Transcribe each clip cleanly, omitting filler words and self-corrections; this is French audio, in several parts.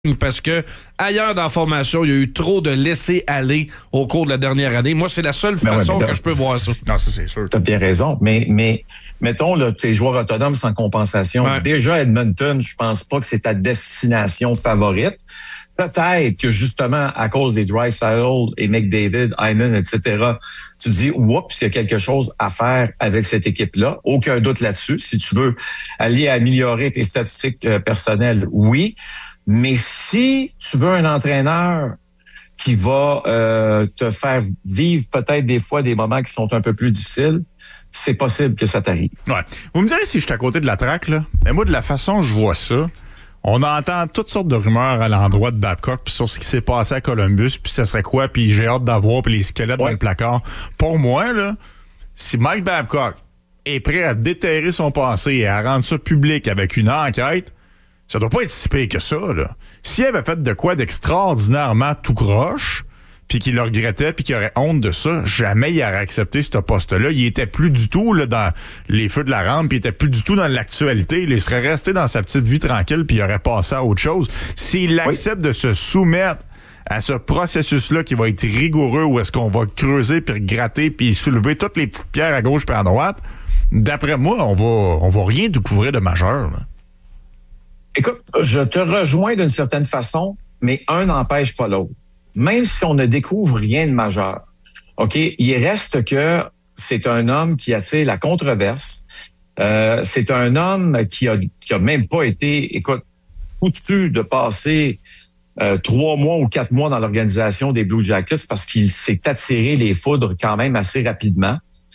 parce que ailleurs dans la formation, il y a eu trop de laisser-aller au cours de la dernière année. Moi, c'est la seule façon que je peux voir ça. Non, ça, c'est sûr. Tu as bien raison. Mais mettons, là, tes joueurs autonomes sans compensation. Ouais. Déjà, Edmonton, je pense pas que c'est ta destination favorite. Peut-être que, justement, à cause des Draisaitl et McDavid, Hyman, etc., tu dis, oups, il y a quelque chose à faire avec cette équipe-là. Aucun doute là-dessus. Si tu veux aller améliorer tes statistiques personnelles, oui. Mais si tu veux un entraîneur qui va te faire vivre peut-être des fois des moments qui sont un peu plus difficiles, c'est possible que ça t'arrive. Ouais. Vous me direz si je suis à côté de la traque, là. Mais moi, de la façon dont je vois ça, on entend toutes sortes de rumeurs à l'endroit de Babcock puis sur ce qui s'est passé à Columbus, puis ça serait quoi, puis j'ai hâte d'avoir puis les squelettes dans le placard. Pour moi, là, si Mike Babcock est prêt à déterrer son passé et à rendre ça public avec une enquête, ça doit pas être si pire que ça, là. S'il avait fait de quoi d'extraordinairement tout croche, puis qu'il le regrettait, puis qu'il aurait honte de ça, jamais il aurait accepté ce poste-là. Il était plus du tout là dans les feux de la rampe, puis il était plus du tout dans l'actualité. Il serait resté dans sa petite vie tranquille, puis il aurait passé à autre chose. S'il accepte de se soumettre à ce processus-là qui va être rigoureux, où est-ce qu'on va creuser, puis gratter, puis soulever toutes les petites pierres à gauche puis à droite, d'après moi, on va rien découvrir de majeur, là. Écoute, je te rejoins d'une certaine façon, mais un n'empêche pas l'autre. Même si on ne découvre rien de majeur, OK, il reste que c'est un homme qui attire la controverse. C'est un homme qui a même pas été, écoute, foutu de passer 3 mois ou 4 mois dans l'organisation des Blue Jackets parce qu'il s'est attiré les foudres quand même assez rapidement.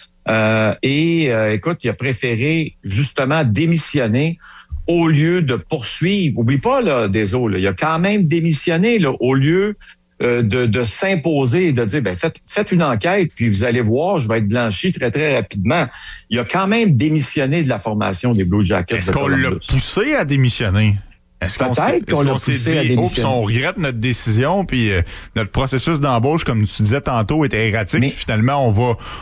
Écoute, il a préféré justement démissionner au lieu de poursuivre. Oublie pas, là, désolé, il a quand même démissionné, là, au lieu de s'imposer et de dire, faites une enquête, puis vous allez voir, je vais être blanchi très, très rapidement. Il a quand même démissionné de la formation des Blue Jackets. Est-ce qu'on l'a poussé à démissionner? Est-ce qu'on s'est dit, on regrette notre décision, puis notre processus d'embauche, comme tu disais tantôt, était erratique, puis finalement, on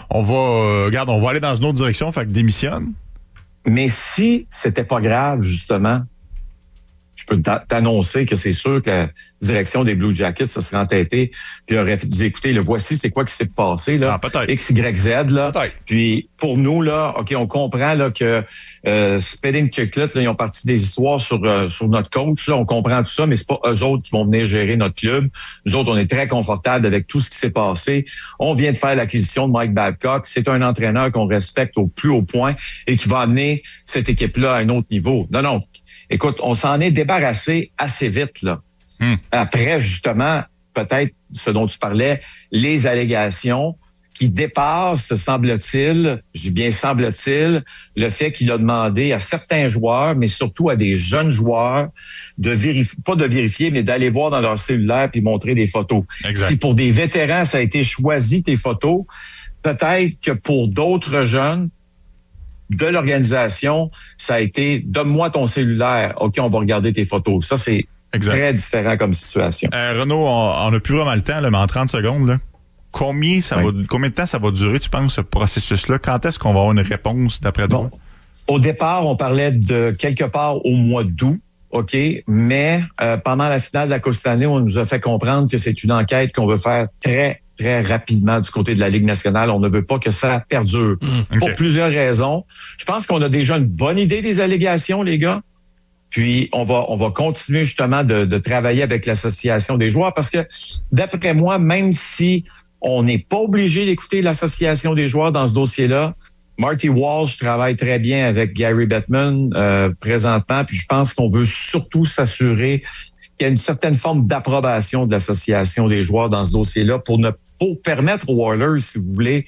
va aller dans une autre direction, fait que démissionne? Mais si c'était pas grave, justement, je peux t'annoncer que c'est sûr que la direction des Blue Jackets se serait entêtée puis aurait dit, écoutez, le voici, c'est quoi qui s'est passé, là? Peut-être. X, Y, Z, là. Peut-être. Puis, pour nous, là, OK, on comprend, là, que Spedding Chiclet, là, ils ont parti des histoires sur notre coach, là. On comprend tout ça, mais c'est pas eux autres qui vont venir gérer notre club. Nous autres, on est très confortables avec tout ce qui s'est passé. On vient de faire l'acquisition de Mike Babcock. C'est un entraîneur qu'on respecte au plus haut point et qui va amener cette équipe-là à un autre niveau. Non. Écoute, on s'en est débarrassé assez vite, là. Après, justement, peut-être ce dont tu parlais, les allégations qui dépassent, semble-t-il, je dis bien semble-t-il, le fait qu'il a demandé à certains joueurs, mais surtout à des jeunes joueurs, pas de vérifier, mais d'aller voir dans leur cellulaire puis montrer des photos. Exact. Si pour des vétérans, ça a été choisi, tes photos, peut-être que pour d'autres jeunes, de l'organisation, ça a été « donne-moi ton cellulaire, OK, on va regarder tes photos ». Ça, c'est très différent comme situation. Renaud, on n'a plus vraiment le temps, là, mais en 30 secondes, là, combien de temps ça va durer, tu penses, ce processus-là? Quand est-ce qu'on va avoir une réponse d'après toi? Au départ, on parlait de quelque part au mois d'août, OK, mais pendant la finale de la Coupe Stanley, on nous a fait comprendre que c'est une enquête qu'on veut faire très rapidement du côté de la Ligue nationale. On ne veut pas que ça perdure. Pour plusieurs raisons. Je pense qu'on a déjà une bonne idée des allégations, les gars. Puis, on va continuer justement de travailler avec l'association des joueurs parce que, d'après moi, même si on n'est pas obligé d'écouter l'association des joueurs dans ce dossier-là, Marty Walsh travaille très bien avec Gary Bettman présentement. Puis, je pense qu'on veut surtout s'assurer qu'il y a une certaine forme d'approbation de l'association des joueurs dans ce dossier-là pour permettre aux Oilers, si vous voulez,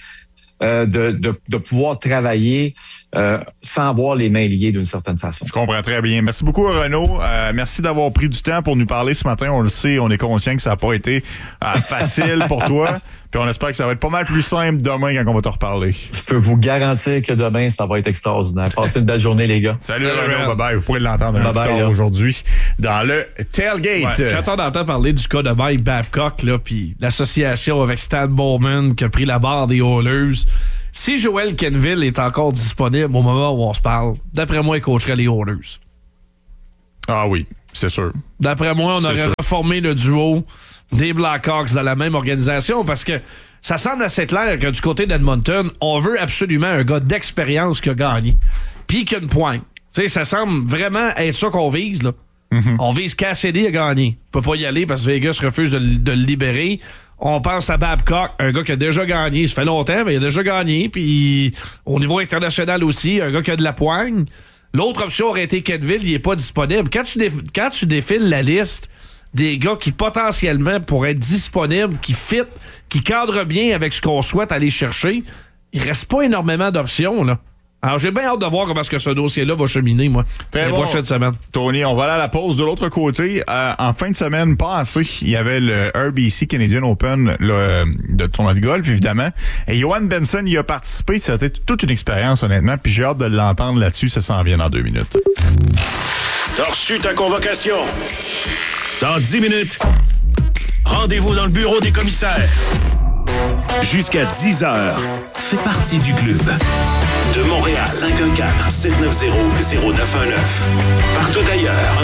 de pouvoir travailler sans avoir les mains liées d'une certaine façon. Je comprends très bien. Merci beaucoup, Renaud. Merci d'avoir pris du temps pour nous parler ce matin. On le sait, on est conscient que ça n'a pas été facile pour toi. Puis on espère que ça va être pas mal plus simple demain quand on va te reparler. Je peux vous garantir que demain, ça va être extraordinaire. Passez une belle journée, les gars. Salut Renaud, bye-bye. Vous pourrez l'entendre un peu plus tard aujourd'hui dans le Tailgate. Ouais, quand on entend parler du cas de Mike Babcock, là, puis l'association avec Stan Bowman qui a pris la barre des Oilers, si Joel Kenville est encore disponible au moment où on se parle, d'après moi, il coacherait les Oilers. Ah oui. C'est sûr. D'après moi, on aurait reformé le duo des Blackhawks dans la même organisation parce que ça semble assez clair que du côté d'Edmonton, on veut absolument un gars d'expérience qui a gagné. Puis qui a une pointe. Tu sais, ça semble vraiment être ça qu'on vise, là. Mm-hmm. On vise Cassidy à gagner. On peut pas y aller parce que Vegas refuse de le libérer. On pense à Babcock, un gars qui a déjà gagné. Ça fait longtemps, mais il a déjà gagné. Puis au niveau international aussi, un gars qui a de la poigne. L'autre option aurait été Kenville, il est pas disponible. Quand tu défiles la liste des gars qui potentiellement pourraient être disponibles, qui fit, qui cadrent bien avec ce qu'on souhaite aller chercher, il reste pas énormément d'options, là. Alors, j'ai bien hâte de voir comment est-ce que ce dossier-là va cheminer, moi, les prochaines semaines. Tony, on va aller à la pause. De l'autre côté, en fin de semaine passée, il y avait le RBC Canadian Open de tournoi de golf, évidemment. Et Johan Benson y a participé. C'était toute une expérience, honnêtement. Puis j'ai hâte de l'entendre là-dessus. Ça s'en vient dans 2 minutes. T'as reçu ta convocation. Dans 10 minutes, rendez-vous dans le bureau des commissaires. Jusqu'à 10 heures, fais partie du club. De Montréal, 514-790-0919. Partout ailleurs,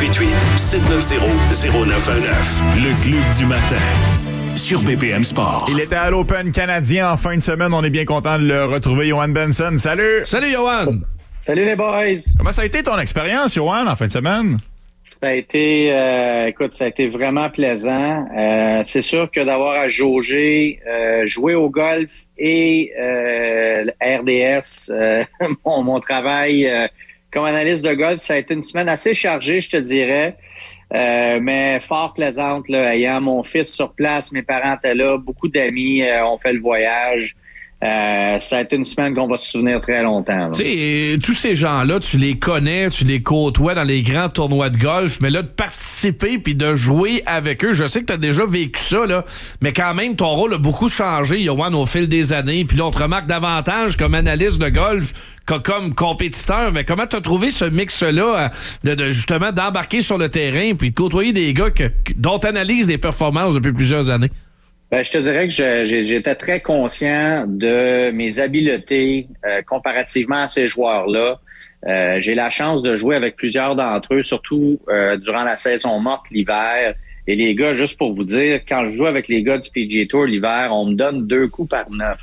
1-888-790-0919. Le club du matin. Sur BPM Sport. Il était à l'Open canadien en fin de semaine. On est bien content de le retrouver, Johan Benson. Salut! Salut, Johan! Salut les boys! Comment ça a été ton expérience, Johan, en fin de semaine? Ça a été, ça a été vraiment plaisant. C'est sûr que d'avoir à jauger, jouer au golf et RDS, mon travail comme analyste de golf, ça a été une semaine assez chargée, je te dirais, mais fort plaisante. Là, ayant mon fils sur place, mes parents étaient là, beaucoup d'amis ont fait le voyage. Ça a été une semaine qu'on va se souvenir très longtemps. Tu sais, tous ces gens-là, tu les connais, tu les côtoies dans les grands tournois de golf, mais là, de participer puis de jouer avec eux, je sais que tu as déjà vécu ça, là, mais quand même, ton rôle a beaucoup changé, Johan, au fil des années. Puis là, on te remarque davantage comme analyste de golf que comme compétiteur. Mais comment tu as trouvé ce mix-là de justement d'embarquer sur le terrain puis de côtoyer des gars dont tu analyses les performances depuis plusieurs années? Ben, je te dirais que j'étais très conscient de mes habiletés comparativement à ces joueurs-là. J'ai la chance de jouer avec plusieurs d'entre eux, surtout durant la saison morte l'hiver. Et les gars, juste pour vous dire, quand je joue avec les gars du PGA Tour l'hiver, on me donne 2 coups par 9.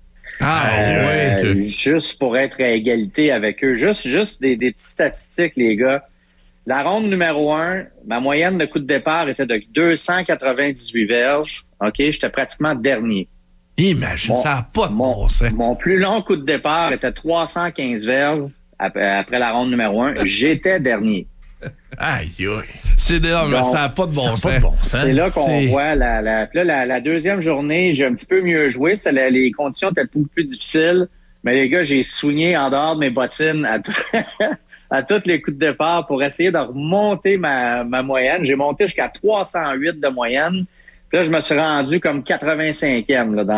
Juste pour être à égalité avec eux. Juste des petites statistiques, les gars. La ronde numéro 1, ma moyenne de coup de départ était de 298 verges. OK, j'étais pratiquement dernier. Imagine, ça n'a pas de bon sens. Mon plus long coup de départ était 315 verges après la ronde numéro 1. J'étais dernier. Aïe, aïe. C'est énorme, ça n'a pas de bon sens. C'est là qu'on voit la deuxième journée, j'ai un petit peu mieux joué. Les conditions étaient beaucoup plus difficiles. Mais les gars, j'ai soigné en dehors de mes bottines à tous les coups de départ pour essayer de remonter ma moyenne. J'ai monté jusqu'à 308 de moyenne. Puis là, je me suis rendu comme 85e là, dans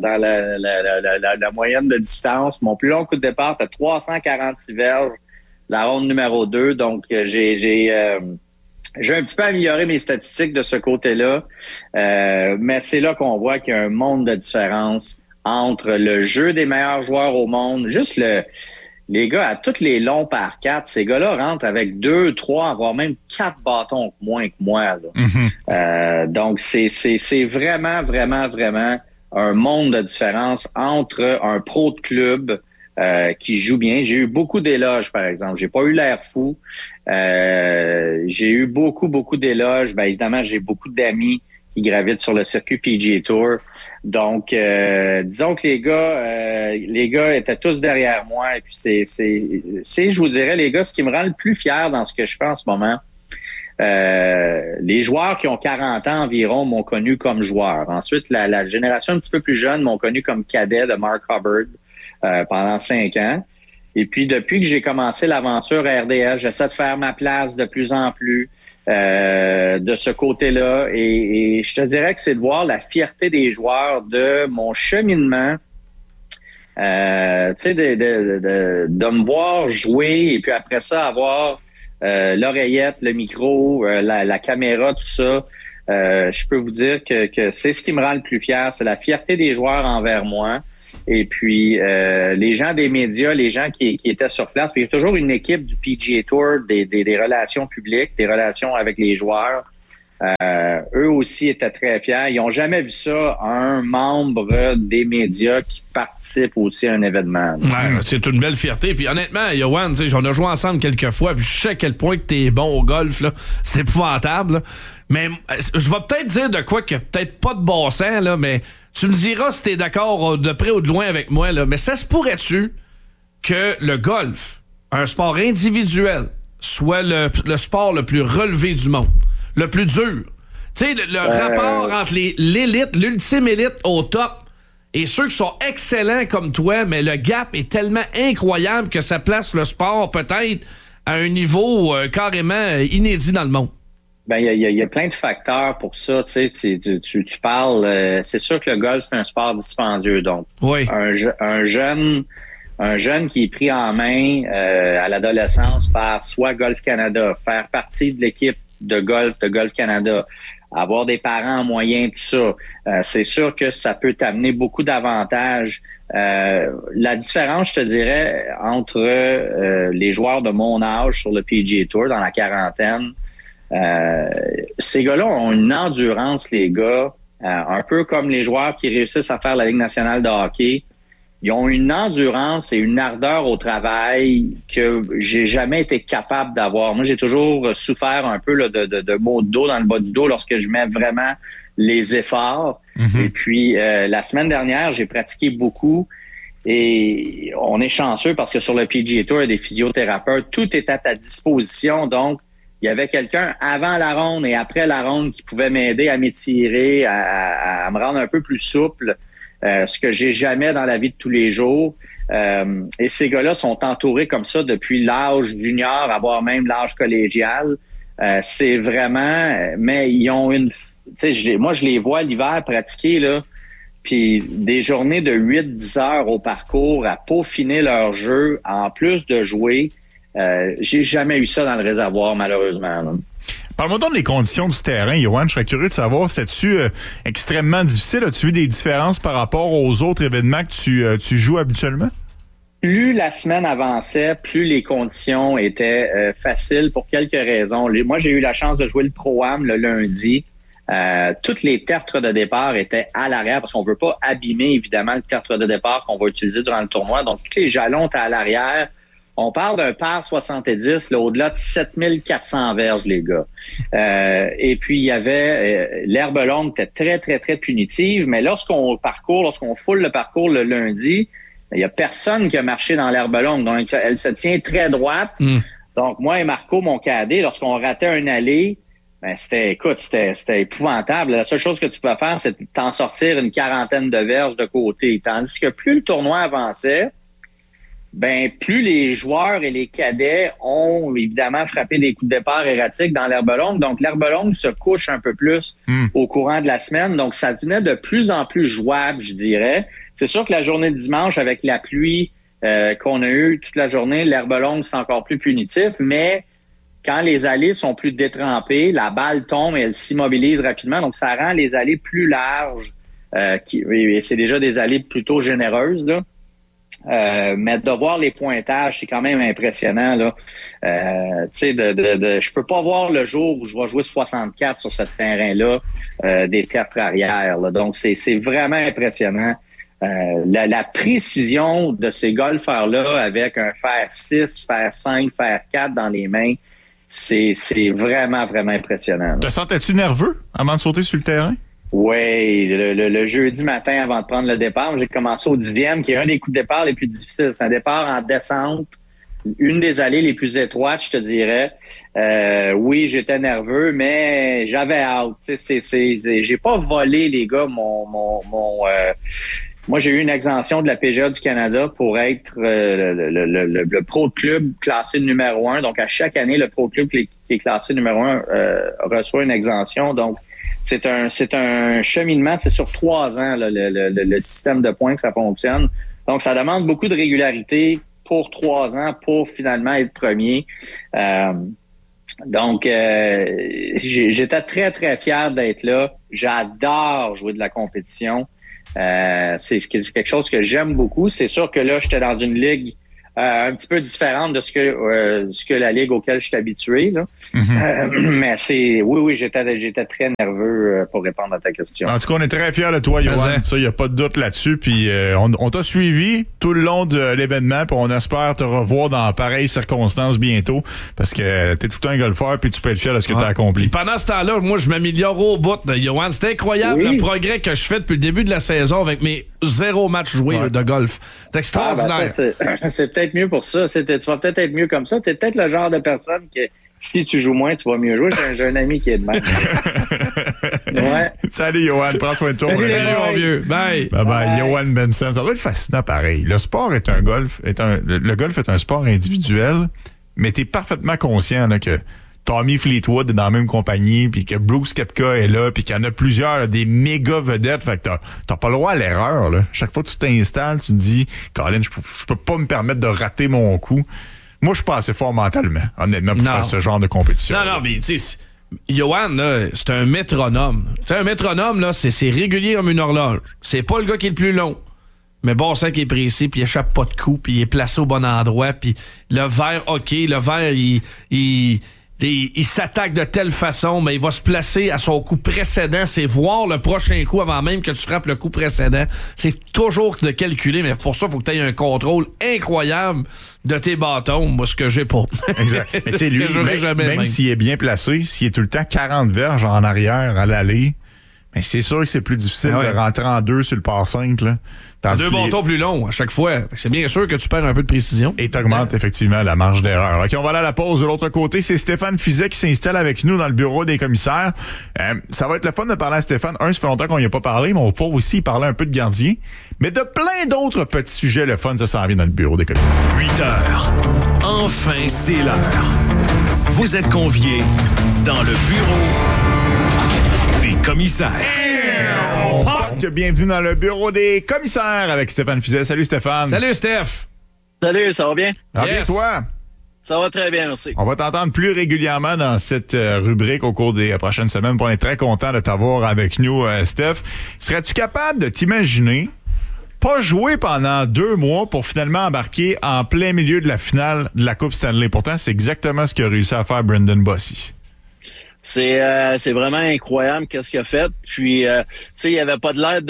la moyenne de distance. Mon plus long coup de départ était 346 verges, la ronde numéro 2. Donc, j'ai un petit peu amélioré mes statistiques de ce côté-là. Mais c'est là qu'on voit qu'il y a un monde de différence entre le jeu des meilleurs joueurs au monde, juste les gars, à tous les longs par 4, ces gars-là rentrent avec 2, 3, voire même 4 bâtons moins que moi. Là. Mm-hmm. Donc, c'est vraiment, vraiment, vraiment un monde de différence entre un pro de club qui joue bien. J'ai eu beaucoup d'éloges, par exemple. J'ai pas eu l'air fou. J'ai eu beaucoup d'éloges. Ben, évidemment, j'ai beaucoup d'amis qui gravitent sur le circuit PGA Tour. Donc, disons que les gars étaient tous derrière moi. Et puis, je vous dirais, les gars, ce qui me rend le plus fier dans ce que je fais en ce moment, les joueurs qui ont 40 ans environ m'ont connu comme joueur. Ensuite, la génération un petit peu plus jeune m'ont connu comme cadet de Mark Hubbard pendant 5 ans. Et puis, depuis que j'ai commencé l'aventure à RDS, j'essaie de faire ma place de plus en plus. De ce côté-là. Et je te dirais que c'est de voir la fierté des joueurs de mon cheminement. Tu sais, de me voir jouer et puis après ça, avoir l'oreillette, le micro, la caméra, tout ça. Je peux vous dire que c'est ce qui me rend le plus fier. C'est la fierté des joueurs envers moi. Et puis, les gens des médias, les gens qui étaient sur place, puis il y a toujours une équipe du PGA Tour, des relations publiques, des relations avec les joueurs. Eux aussi étaient très fiers. Ils n'ont jamais vu ça, un membre des médias qui participe aussi à un événement. Ouais, c'est une belle fierté. Puis honnêtement, Yoann, on a joué ensemble quelques fois, puis je sais à quel point que t'es bon au golf, là. C'est épouvantable, là. Mais je vais peut-être dire de quoi qu'il n'y a peut-être pas de bon sens, là, mais tu me diras si t'es d'accord de près ou de loin avec moi, là. Mais ça se pourrait-tu que le golf, un sport individuel, soit le sport le plus relevé du monde, le plus dur? Tu sais, le rapport entre l'élite, l'ultime élite au top, et ceux qui sont excellents comme toi, mais le gap est tellement incroyable que ça place le sport peut-être à un niveau carrément inédit dans le monde. Ben, il y a plein de facteurs pour ça. Tu sais, tu parles. C'est sûr que le golf c'est un sport dispendieux. Donc, oui. un jeune qui est pris en main à l'adolescence par soit Golf Canada, faire partie de l'équipe de Golf Canada, avoir des parents moyens, tout ça, c'est sûr que ça peut t'amener beaucoup d'avantages. La différence, je te dirais, entre les joueurs de mon âge sur le PGA Tour, dans la quarantaine, ces gars-là ont une endurance, les gars, un peu comme les joueurs qui réussissent à faire la Ligue nationale de hockey. Ils ont une endurance et une ardeur au travail que j'ai jamais été capable d'avoir. Moi, j'ai toujours souffert un peu là, de maux de dos dans le bas du dos lorsque je mets vraiment les efforts. Mm-hmm. Et puis, la semaine dernière, j'ai pratiqué beaucoup et on est chanceux parce que sur le PGA Tour, il y a des physiothérapeutes. Tout est à ta disposition. Donc, il y avait quelqu'un avant la ronde et après la ronde qui pouvait m'aider à m'étirer, à me rendre un peu plus souple. Ce que j'ai jamais dans la vie de tous les jours. Et ces gars-là sont entourés comme ça depuis l'âge junior, voire même l'âge collégial. C'est vraiment... Mais ils ont une... Tu sais, moi, je les vois l'hiver pratiquer, là, puis des journées de 8-10 heures au parcours à peaufiner leur jeu, en plus de jouer. J'ai jamais eu ça dans le réservoir, malheureusement, là. Parle-moi donc des conditions du terrain, Yoann. Je serais curieux de savoir, c'était-tu extrêmement difficile? As-tu vu des différences par rapport aux autres événements que tu joues habituellement? Plus la semaine avançait, plus les conditions étaient faciles pour quelques raisons. Moi, j'ai eu la chance de jouer le Pro-Am le lundi. Toutes les tertres de départ étaient à l'arrière parce qu'on veut pas abîmer, évidemment, le tertre de départ qu'on va utiliser durant le tournoi. Donc, tous les jalons étaient à l'arrière. On parle d'un par 70, là, au-delà de 7400 verges, les gars. Et puis, il y avait l'herbe longue était très, très, très punitive, mais lorsqu'on foule le parcours le lundi, il y a personne qui a marché dans l'herbe longue. Donc, elle se tient très droite. Mm. Donc, moi et Marco, mon cadet, lorsqu'on ratait un allée, ben, c'était épouvantable. La seule chose que tu peux faire, c'est t'en sortir une quarantaine de verges de côté. Tandis que plus le tournoi avançait, ben plus les joueurs et les cadets ont évidemment frappé des coups de départ erratiques dans l'herbe longue. Donc, l'herbe longue se couche un peu plus au courant de la semaine. Donc, ça devenait de plus en plus jouable, je dirais. C'est sûr que la journée de dimanche, avec la pluie qu'on a eue toute la journée, l'herbe longue, c'est encore plus punitif. Mais quand les allées sont plus détrempées, la balle tombe et elle s'immobilise rapidement. Donc, ça rend les allées plus larges. Et c'est déjà des allées plutôt généreuses, là. Mais de voir les pointages, c'est quand même impressionnant, là. Tu sais, je peux pas voir le jour où je vais jouer 64 sur ce terrain-là, des tertres arrière, là. Donc, c'est vraiment impressionnant. La précision de ces golfeurs-là avec un fer 6, fer 5, fer 4 dans les mains, c'est vraiment, vraiment impressionnant. Te sentais-tu nerveux avant de sauter sur le terrain? Oui, le jeudi matin avant de prendre le départ, j'ai commencé au 10e, qui est un des coups de départ les plus difficiles. C'est un départ en descente, une des allées les plus étroites, je te dirais. Oui, j'étais nerveux, mais j'avais hâte. J'ai pas volé, les gars, moi, j'ai eu une exemption de la PGA du Canada pour être le pro club classé numéro 1. Donc, à chaque année, le pro club qui est classé numéro 1 reçoit une exemption. Donc, c'est un cheminement, c'est sur 3 ans le système de points que ça fonctionne. Donc, ça demande beaucoup de régularité pour 3 ans pour finalement être premier. Donc, j'étais très, très fier d'être là. J'adore jouer de la compétition. C'est quelque chose que j'aime beaucoup. C'est sûr que là, j'étais dans une ligue un petit peu différente de ce que la ligue auquel je suis habitué, là. Mais oui, j'étais très nerveux pour répondre à ta question. En tout cas, on est très fiers de toi, Yoann. Ça, il n'y a pas de doute là-dessus. Puis on t'a suivi tout le long de l'événement, puis on espère te revoir dans pareilles circonstances bientôt, parce que t'es tout un golfeur, puis tu peux être fier de ce que t'as accompli. Puis pendant ce temps-là, moi, je m'améliore au bout de Yoann. C'était incroyable le progrès que je fais depuis le début de la saison avec mes 0 matchs joués de golf. C'est extraordinaire. C'est peut-être mieux pour ça. Tu vas peut-être être mieux comme ça. T'es peut-être le genre de personne que si tu joues moins, tu vas mieux jouer. J'ai un ami qui est de même. Ouais. Salut, Yoann. Prends soin de toi. Salut, mon vieux. Bye. Bye. Yoann Benson. Ça doit être fascinant pareil. Le sport le golf est un sport individuel, mais t'es parfaitement conscient là, que Tommy Fleetwood est dans la même compagnie, puis que Brooks Koepka est là, puis qu'il y en a plusieurs, là, des méga vedettes. Fait que t'as pas le droit à l'erreur, là. Chaque fois que tu t'installes, tu te dis, Colin, je peux pas me permettre de rater mon coup. Moi, je suis pas assez fort mentalement, honnêtement, pour faire ce genre de compétition. Non, mais tu sais, Yoann, là, c'est un métronome. Tu sais, un métronome, là, c'est régulier comme une horloge. C'est pas le gars qui est le plus long. Mais bon sang qui est précis, puis il échappe pas de coup, puis il est placé au bon endroit, puis le verre, il s'attaque de telle façon, mais il va se placer à son coup précédent. C'est voir le prochain coup avant même que tu frappes le coup précédent. C'est toujours de calculer, mais pour ça, il faut que tu aies un contrôle incroyable de tes bâtons. Moi, ce que j'ai pas. Exact. Mais tu sais, lui, même s'il est bien placé, s'il est tout le temps 40 verges en arrière à l'aller, mais c'est sûr que c'est plus difficile de rentrer en 2 sur le par 5, là. 2 bâtons plus longs à chaque fois. C'est bien sûr que tu perds un peu de précision. Et t'augmentes effectivement la marge d'erreur. OK, on va aller à la pause. De l'autre côté, c'est Stéphane Fiset qui s'installe avec nous dans le bureau des commissaires. Ça va être le fun de parler à Stéphane. Ça fait longtemps qu'on n'y a pas parlé, mais on va aussi parler un peu de gardien. Mais de plein d'autres petits sujets, le fun, ça s'en vient dans le bureau des commissaires. 8 heures. Enfin, c'est l'heure. Vous êtes conviés dans le bureau des commissaires. Bienvenue dans le bureau des commissaires avec Stéphane Fiset. Salut Stéphane. Salut Steph. Salut, ça va bien? Bien toi? Ça va très bien, merci. On va t'entendre plus régulièrement dans cette rubrique au cours des prochaines semaines. On est très content de t'avoir avec nous, Steph. Serais-tu capable de t'imaginer pas jouer pendant 2 mois pour finalement embarquer en plein milieu de la finale de la Coupe Stanley? Pourtant, c'est exactement ce qu'a réussi à faire Brendan Bossy. C'est vraiment incroyable qu'est-ce qu'il a fait. Puis, tu sais, il avait pas de l'air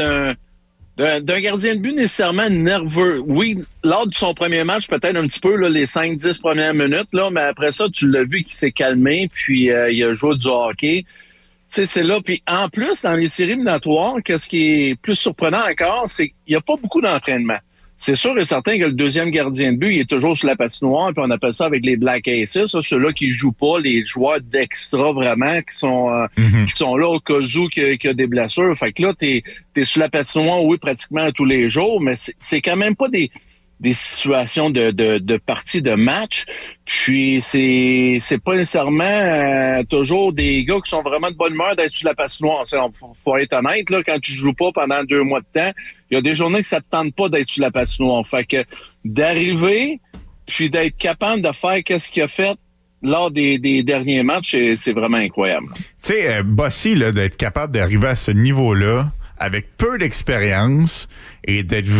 d'un gardien de but nécessairement nerveux. Oui, lors de son premier match, peut-être un petit peu, là, les 5-10 premières minutes, là, mais après ça, tu l'as vu qu'il s'est calmé, puis il a joué du hockey. Tu sais, c'est là. Puis en plus, dans les séries éliminatoires, qu'est-ce qui est plus surprenant encore, c'est qu'il n'y a pas beaucoup d'entraînement. C'est sûr et certain que le deuxième gardien de but, il est toujours sur la patinoire, puis on appelle ça avec les Black Aces, ça, ceux-là qui jouent pas, les joueurs d'extra vraiment, qui sont là au cas où qu'il y a des blessures. Fait que là, t'es sur la patinoire, oui, pratiquement tous les jours, mais c'est quand même pas des situations de parties de match. Puis c'est pas nécessairement toujours des gars qui sont vraiment de bonne humeur d'être sur la patinoire. Faut être honnête, là, quand tu joues pas pendant 2 mois de temps, il y a des journées que ça te tente pas d'être sur la patinoire. Fait que d'arriver puis d'être capable de faire qu'est-ce qu'il a fait lors des derniers matchs, c'est vraiment incroyable. Tu sais, Bossy, là, d'être capable d'arriver à ce niveau-là avec peu d'expérience et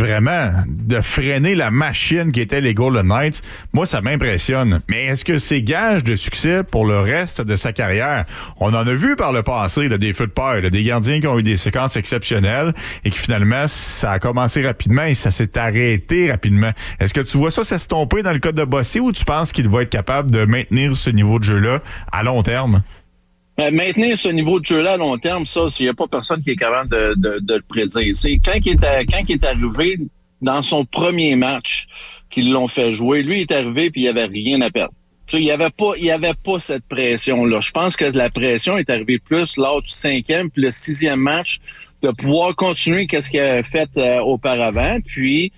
de freiner la machine qui était les Golden Knights, moi, ça m'impressionne. Mais est-ce que c'est gage de succès pour le reste de sa carrière? On en a vu par le passé, là, des feux de paille, là, des gardiens qui ont eu des séquences exceptionnelles et qui finalement, ça a commencé rapidement et ça s'est arrêté rapidement. Est-ce que tu vois ça s'estomper dans le cas de Bossy ou tu penses qu'il va être capable de maintenir ce niveau de jeu-là à long terme? Maintenir ce niveau de jeu-là à long terme, ça, s'il n'y a pas personne qui est capable de le prédire. C'est quand il est arrivé dans son premier match qu'ils l'ont fait jouer, lui il est arrivé puis il avait rien à perdre. Tu sais, il y avait pas cette pression-là. Je pense que la pression est arrivée plus lors du 5e puis le 6e match de pouvoir continuer qu'est-ce qu'il avait fait auparavant, puis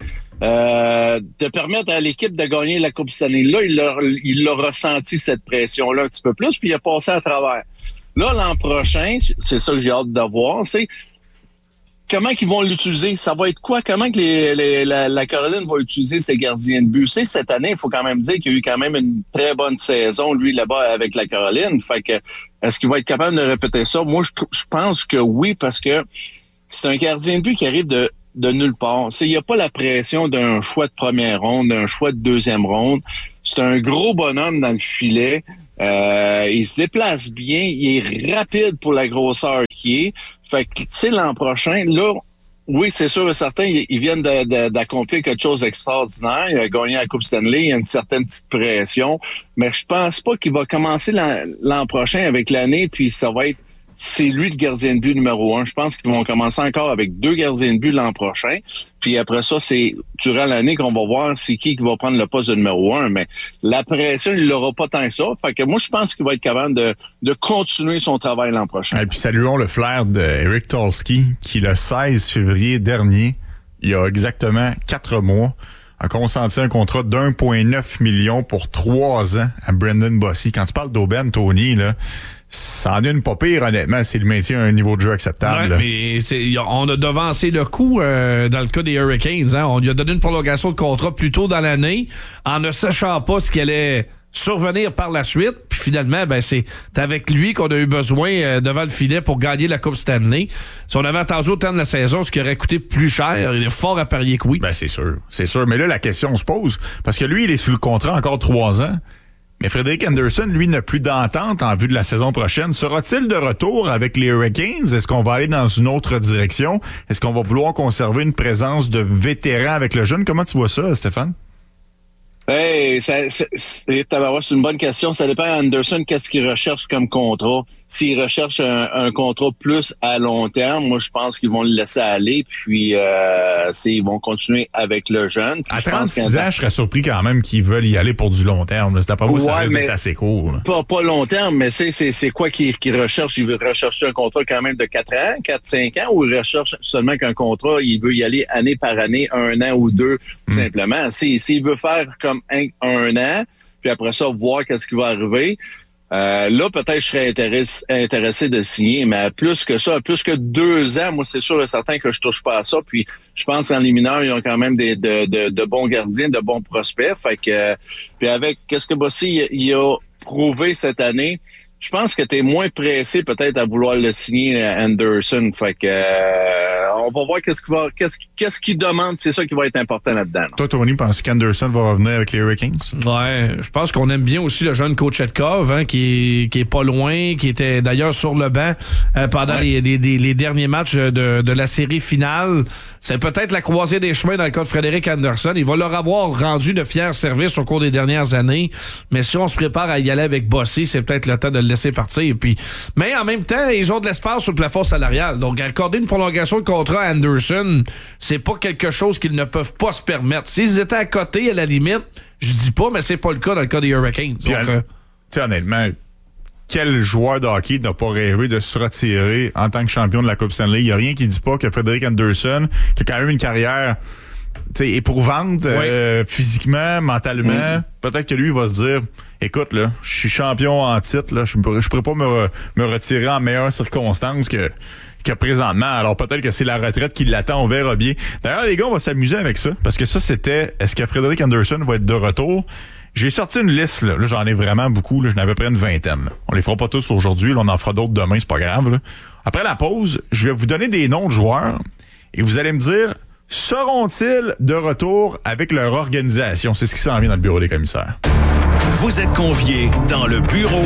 de permettre à l'équipe de gagner la Coupe Stanley. Là, il l'a ressenti cette pression-là un petit peu plus, puis il a passé à travers. Là, l'an prochain, c'est ça que j'ai hâte de voir, c'est comment qu'ils vont l'utiliser. Ça va être quoi? Comment que la Caroline va utiliser ses gardiens de but? C'est cette année, il faut quand même dire qu'il y a eu quand même une très bonne saison, lui, là-bas, avec la Caroline. Fait que, est-ce qu'il va être capable de répéter ça? Moi, je pense que oui, parce que c'est un gardien de but qui arrive de de nulle part. Il n'y a pas la pression d'un choix de première ronde, d'un choix de deuxième ronde. C'est un gros bonhomme dans le filet. Il se déplace bien. Il est rapide pour la grosseur qu'il est. Fait que, tu sais, l'an prochain, là, oui, c'est sûr et certain, ils viennent d'accomplir quelque chose d'extraordinaire. Il a gagné la Coupe Stanley, il y a une certaine petite pression. Mais je pense pas qu'il va commencer l'an prochain avec l'année, puis ça va être c'est lui le gardien de but numéro 1. Je pense qu'ils vont commencer encore avec 2 gardiens de but l'an prochain. Puis après ça, c'est durant l'année qu'on va voir c'est qui va prendre le poste de numéro 1. Mais la pression, il l'aura pas tant que ça. Fait que moi, je pense qu'il va être capable de continuer son travail l'an prochain. Et puis saluons le flair d'Eric Tulsky, qui le 16 février dernier, il y a exactement 4 mois, a consenti un contrat d'1,9 million pour 3 ans à Brendan Bossy. Quand tu parles d'aubaine, Tony, là, ça en est une pas pire, honnêtement, si le maintien a un niveau de jeu acceptable. Ouais, mais on a devancé le coup dans le cas des Hurricanes. Hein. On lui a donné une prolongation de contrat plus tôt dans l'année en ne sachant pas ce qui allait survenir par la suite. Puis finalement, c'est avec lui qu'on a eu besoin devant le filet pour gagner la Coupe Stanley. Si on avait attendu au temps de la saison, ce qui aurait coûté plus cher, il est fort à parier que oui. C'est sûr. Mais là, la question se pose, parce que lui, il est sous le contrat encore 3 ans. Mais Frederik Andersen, lui, n'a plus d'entente en vue de la saison prochaine. Sera-t-il de retour avec les Hurricanes? Est-ce qu'on va aller dans une autre direction? Est-ce qu'on va vouloir conserver une présence de vétéran avec le jeune? Comment tu vois ça, Stéphane? C'est une bonne question. Ça dépend d'Anderson, qu'est-ce qu'il recherche comme contrat. S'il recherche un contrat plus à long terme, moi, je pense qu'ils vont le laisser aller, puis ils vont continuer avec le jeune. Puis à 36 ans, je serais surpris quand même qu'ils veulent y aller pour du long terme. C'est après moi, ça risque d'être assez court. Pas long terme, mais c'est quoi qu'il recherche? Il veut rechercher un contrat quand même de 4 ans, 4-5 ans, ou il recherche seulement qu'un contrat, il veut y aller année par année, 1 an ou 2, tout simplement. S'il veut faire comme un an, puis après ça, voir qu'est-ce qui va arriver... là, peut-être je serais intéressé de signer, mais plus que ça, plus que 2 ans, moi, c'est sûr et certain que je touche pas à ça. Puis, je pense qu'en les mineurs, ils ont quand même de bons gardiens, de bons prospects. Fait que, puis avec qu'est-ce que Bossy il a prouvé cette année, je pense que tu es moins pressé peut-être à vouloir le signer Anderson. Fait que on va voir qu'est-ce qu'il demande, c'est ça qui va être important là-dedans. Toi, Tony, penses-tu qu'Anderson va revenir avec les Hurricanes? Ouais, je pense qu'on aime bien aussi le jeune Kochetkov, hein, qui est pas loin, qui était d'ailleurs sur le banc pendant les derniers matchs de la série finale. C'est peut-être la croisée des chemins dans le cas de Frederik Andersen. Il va leur avoir rendu de fiers services au cours des dernières années. Mais si on se prépare à y aller avec Bossy, c'est peut-être le temps de le laisser partir. Mais en même temps, ils ont de l'espace sur le plafond salarial. Donc, accorder une prolongation de contrat à Andersen, c'est pas quelque chose qu'ils ne peuvent pas se permettre. S'ils étaient à côté, à la limite, je dis pas, mais c'est pas le cas dans le cas des Hurricanes. Tu sais, honnêtement, quel joueur de hockey n'a pas rêvé de se retirer en tant que champion de la Coupe Stanley? Il n'y a rien qui dit pas que Frederik Andersen, qui a quand même une carrière éprouvante physiquement, mentalement, peut-être que lui va se dire, écoute, là, je suis champion en titre, là, je pourrais pas me retirer en meilleures circonstances que présentement. Alors peut-être que c'est la retraite qui l'attend, on verra bien. D'ailleurs, les gars, on va s'amuser avec ça, parce que ça, c'était, est-ce que Frederik Andersen va être de retour? J'ai sorti une liste, là j'en ai vraiment beaucoup, là, j'en ai à peu près une vingtaine. Là. On les fera pas tous aujourd'hui, là, on en fera d'autres demain, c'est pas grave. Là. Après la pause, je vais vous donner des noms de joueurs et vous allez me dire, seront-ils de retour avec leur organisation? C'est ce qui s'en vient dans le bureau des commissaires. Vous êtes conviés dans le bureau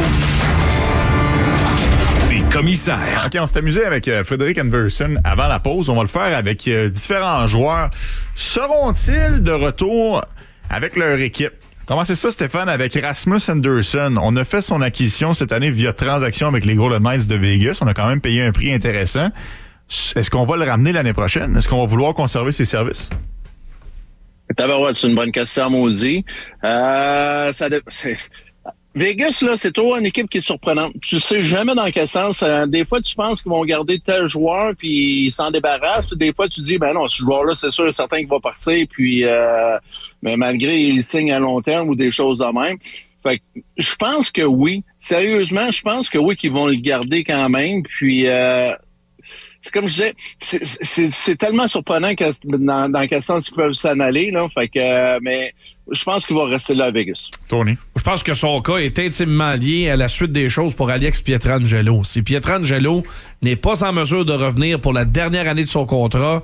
des commissaires. OK, on s'est amusé avec Frederik Andersen avant la pause. On va le faire avec différents joueurs. Seront-ils de retour avec leur équipe? Comment c'est ça, Stéphane, avec Rasmus Anderson? On a fait son acquisition cette année via transaction avec les Golden Knights de Vegas. On a quand même payé un prix intéressant. Est-ce qu'on va le ramener l'année prochaine? Est-ce qu'on va vouloir conserver ses services? C'est une bonne question, maudit. Vegas, là, c'est toujours une équipe qui est surprenante. Tu sais jamais dans quel sens. Des fois, tu penses qu'ils vont garder tel joueur puis ils s'en débarrassent. Des fois, tu dis, ben non, ce joueur-là, c'est sûr et certain qu'il va partir. Puis, mais malgré, il signe à long terme ou des choses de même. Fait que je pense que oui. Sérieusement, je pense que oui, qu'ils vont le garder quand même. Puis, c'est comme je disais, c'est tellement surprenant que dans quel sens ils peuvent s'en aller, là. Fait que, mais je pense qu'il va rester là à Vegas. Tony? Je pense que son cas est intimement lié à la suite des choses pour Alex Pietrangelo. Si Pietrangelo n'est pas en mesure de revenir pour la dernière année de son contrat,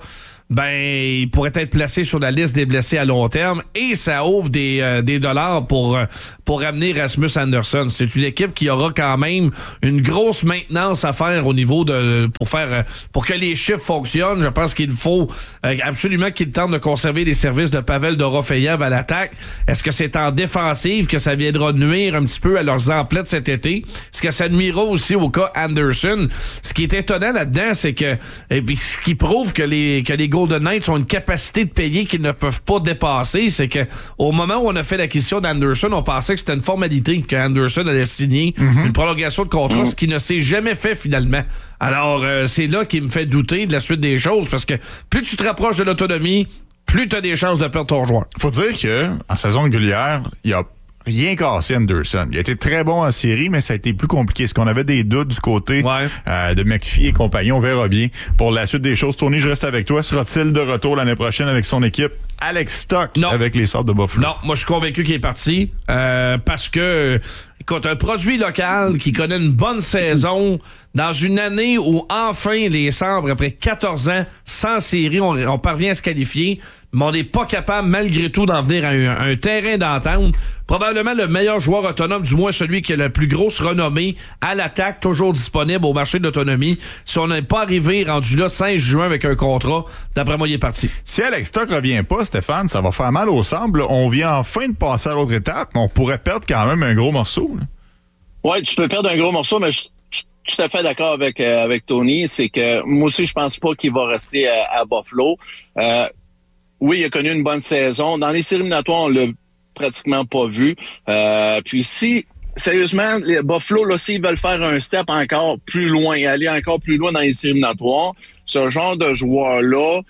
ben il pourrait être placé sur la liste des blessés à long terme et ça ouvre des dollars pour ramener Rasmus Andersson. C'est une équipe qui aura quand même une grosse maintenance à faire au niveau pour que les chiffres fonctionnent. Je pense qu'il faut absolument qu'ils tentent de conserver les services de Pavel Dorofeyev à l'attaque. Est-ce que c'est en défensive que ça viendra nuire un petit peu à leurs emplettes cet été? Est-ce que ça nuira aussi au cas Anderson? Ce qui est étonnant là-dedans, c'est que et puis ce qui prouve que les Golden Knights ont une capacité de payer qu'ils ne peuvent pas dépasser, c'est que au moment où on a fait l'acquisition d'Anderson, on pensait que c'était une formalité que Anderson allait signer une prolongation de contrat, ce qui ne s'est jamais fait finalement. Alors, c'est là qui me fait douter de la suite des choses, parce que plus tu te rapproches de l'autonomie, plus tu as des chances de perdre ton joueur. Faut dire que en saison régulière, il y a rien cassé Anderson. Il a été très bon en série, mais ça a été plus compliqué. Est-ce qu'on avait des doutes du côté de McPhee et compagnie? On verra bien. Pour la suite des choses, Tony, je reste avec toi. Sera-t-il de retour l'année prochaine avec son équipe? Alex Stock avec les Sabres de Buffalo. Non, moi je suis convaincu qu'il est parti parce que écoute, un produit local qui connaît une bonne saison dans une année où enfin les Sabres, après 14 ans sans série, on parvient à se qualifier, mais on n'est pas capable malgré tout d'en venir à un terrain d'entente. Probablement le meilleur joueur autonome, du moins celui qui a la plus grosse renommée à l'attaque, toujours disponible au marché de l'autonomie. Si on n'est pas arrivé rendu là 16 juin avec un contrat, d'après moi, il est parti. Si Alex Stock revient pas, Stéphane, ça va faire mal au Sabres. On vient enfin de passer à l'autre étape, mais on pourrait perdre quand même un gros morceau. Oui, tu peux perdre un gros morceau, mais je suis tout à fait d'accord avec Tony. C'est que moi aussi, je pense pas qu'il va rester à Buffalo. Oui, il a connu une bonne saison. Dans les séries éliminatoires, on l'a pratiquement pas vu. Puis si, sérieusement, les Buffalo, là, s'ils veulent faire un step encore plus loin, aller encore plus loin dans les séries éliminatoires, ce genre de joueur-là,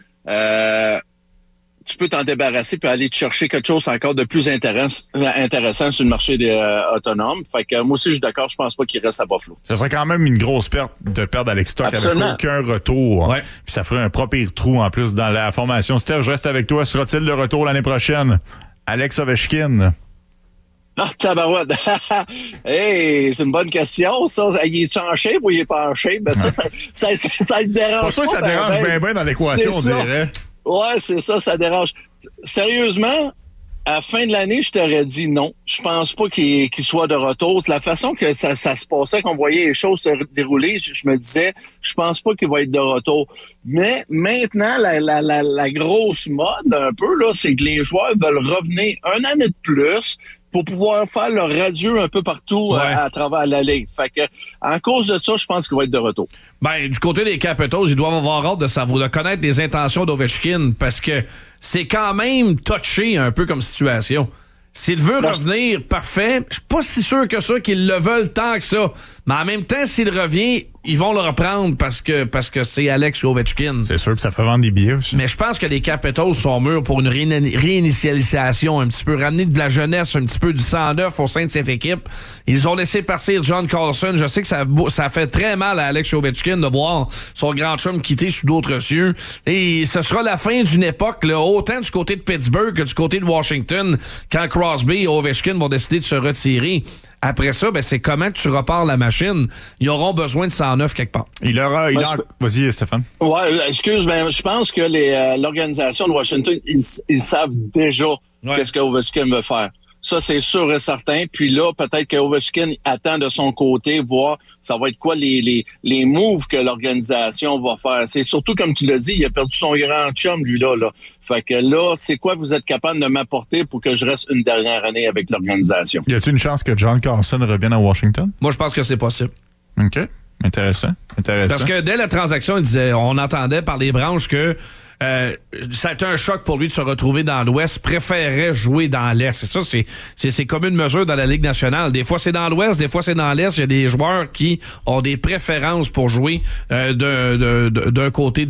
tu peux t'en débarrasser puis aller te chercher quelque chose encore de plus intéressant sur le marché autonome. Fait que moi aussi, je suis d'accord, je pense pas qu'il reste à Buffalo. Ça serait quand même une grosse perte de perdre Alex Stock avec aucun retour. Ouais. Puis ça ferait un propre trou en plus dans la formation. Steph, je reste avec toi. Sera-t-il de retour l'année prochaine? Alex Ovechkin. Ah, tabarouette. Hey, c'est une bonne question, ça. Il est-tu en shape ou il est pas en shape? Ben, ça le dérange. Pas sûr que ça dérange bien dans l'équation, on dirait. Ouais, c'est ça, ça dérange. Sérieusement, à la fin de l'année, je t'aurais dit non. Je pense pas qu'il soit de retour. La façon que ça se passait, qu'on voyait les choses se dérouler, je me disais, je pense pas qu'il va être de retour. Mais maintenant, la grosse mode, un peu, là, c'est que les joueurs veulent revenir un année de plus pour pouvoir faire leur radieux un peu partout à travers la ligue. Fait que, en cause de ça, je pense qu'il va être de retour. Ben, du côté des Capitals, ils doivent avoir hâte de connaître les intentions d'Ovechkin parce que c'est quand même touché un peu comme situation. S'il veut revenir, parfait. Je suis pas si sûr que ça qu'ils le veulent tant que ça. Mais en même temps, s'il revient, ils vont le reprendre parce que c'est Alex Ovechkin. C'est sûr que ça peut vendre des billets aussi. Mais je pense que les Capitals sont mûrs pour une réinitialisation, un petit peu ramener de la jeunesse, un petit peu du sang neuf au sein de cette équipe. Ils ont laissé partir John Carlson. Je sais que ça fait très mal à Alex Ovechkin de voir son grand chum quitter sous d'autres cieux. Et ce sera la fin d'une époque, là, autant du côté de Pittsburgh que du côté de Washington, quand Crosby et Ovechkin vont décider de se retirer. Après ça, ben c'est comment tu repars la machine. Ils auront besoin de 109 quelque part. Vas-y, Stéphane. Ouais, excuse, ben je pense que l'organisation de Washington, ils savent déjà qu'est-ce que Ovechkin veut faire. Ça, c'est sûr et certain. Puis là, peut-être que Ovechkin attend de son côté, voir ça va être quoi les moves que l'organisation va faire. C'est surtout, comme tu l'as dit, il a perdu son grand chum, lui-là. Fait que là, c'est quoi vous êtes capable de m'apporter pour que je reste une dernière année avec l'organisation? Y a-t-il une chance que John Carlson revienne à Washington? Moi, je pense que c'est possible. OK. Intéressant. Parce que dès la transaction, on entendait par les branches que ça a été un choc pour lui de se retrouver dans l'Ouest, préférait jouer dans l'Est. C'est ça, c'est comme une mesure dans la Ligue nationale. Des fois, c'est dans l'Ouest, des fois, c'est dans l'Est. Il y a des joueurs qui ont des préférences pour jouer d'un côté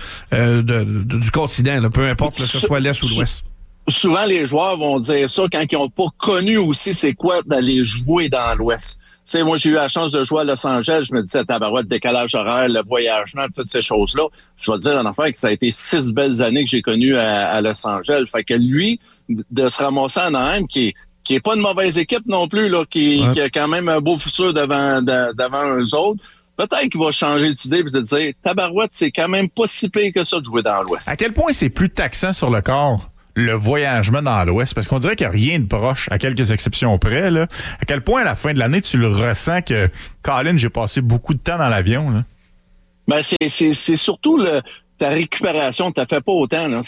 du continent, là, peu importe que ce soit l'Est ou l'Ouest. Souvent, les joueurs vont dire ça quand ils n'ont pas connu aussi c'est quoi d'aller jouer dans l'Ouest. Tu sais, moi, j'ai eu la chance de jouer à Los Angeles. Je me disais, tabarouette, décalage horaire, le voyagement, toutes ces choses-là. Je vais te dire, en affaire, que ça a été 6 belles années que j'ai connues à Los Angeles. Fait que lui, de se ramasser à Anaheim, qui est pas une mauvaise équipe non plus, là, qui a quand même un beau futur devant eux autres, peut-être qu'il va changer d'idée et te dire, tabarouette, c'est quand même pas si pire que ça de jouer dans l'Ouest. À quel point c'est plus taxant sur le corps, le voyagement dans l'Ouest? Parce qu'on dirait qu'il n'y a rien de proche, à quelques exceptions près, là. À quel point, à la fin de l'année, tu le ressens que, Colin, j'ai passé beaucoup de temps dans l'avion, là? Ben, c'est surtout ta récupération, t'as fait pas autant, là.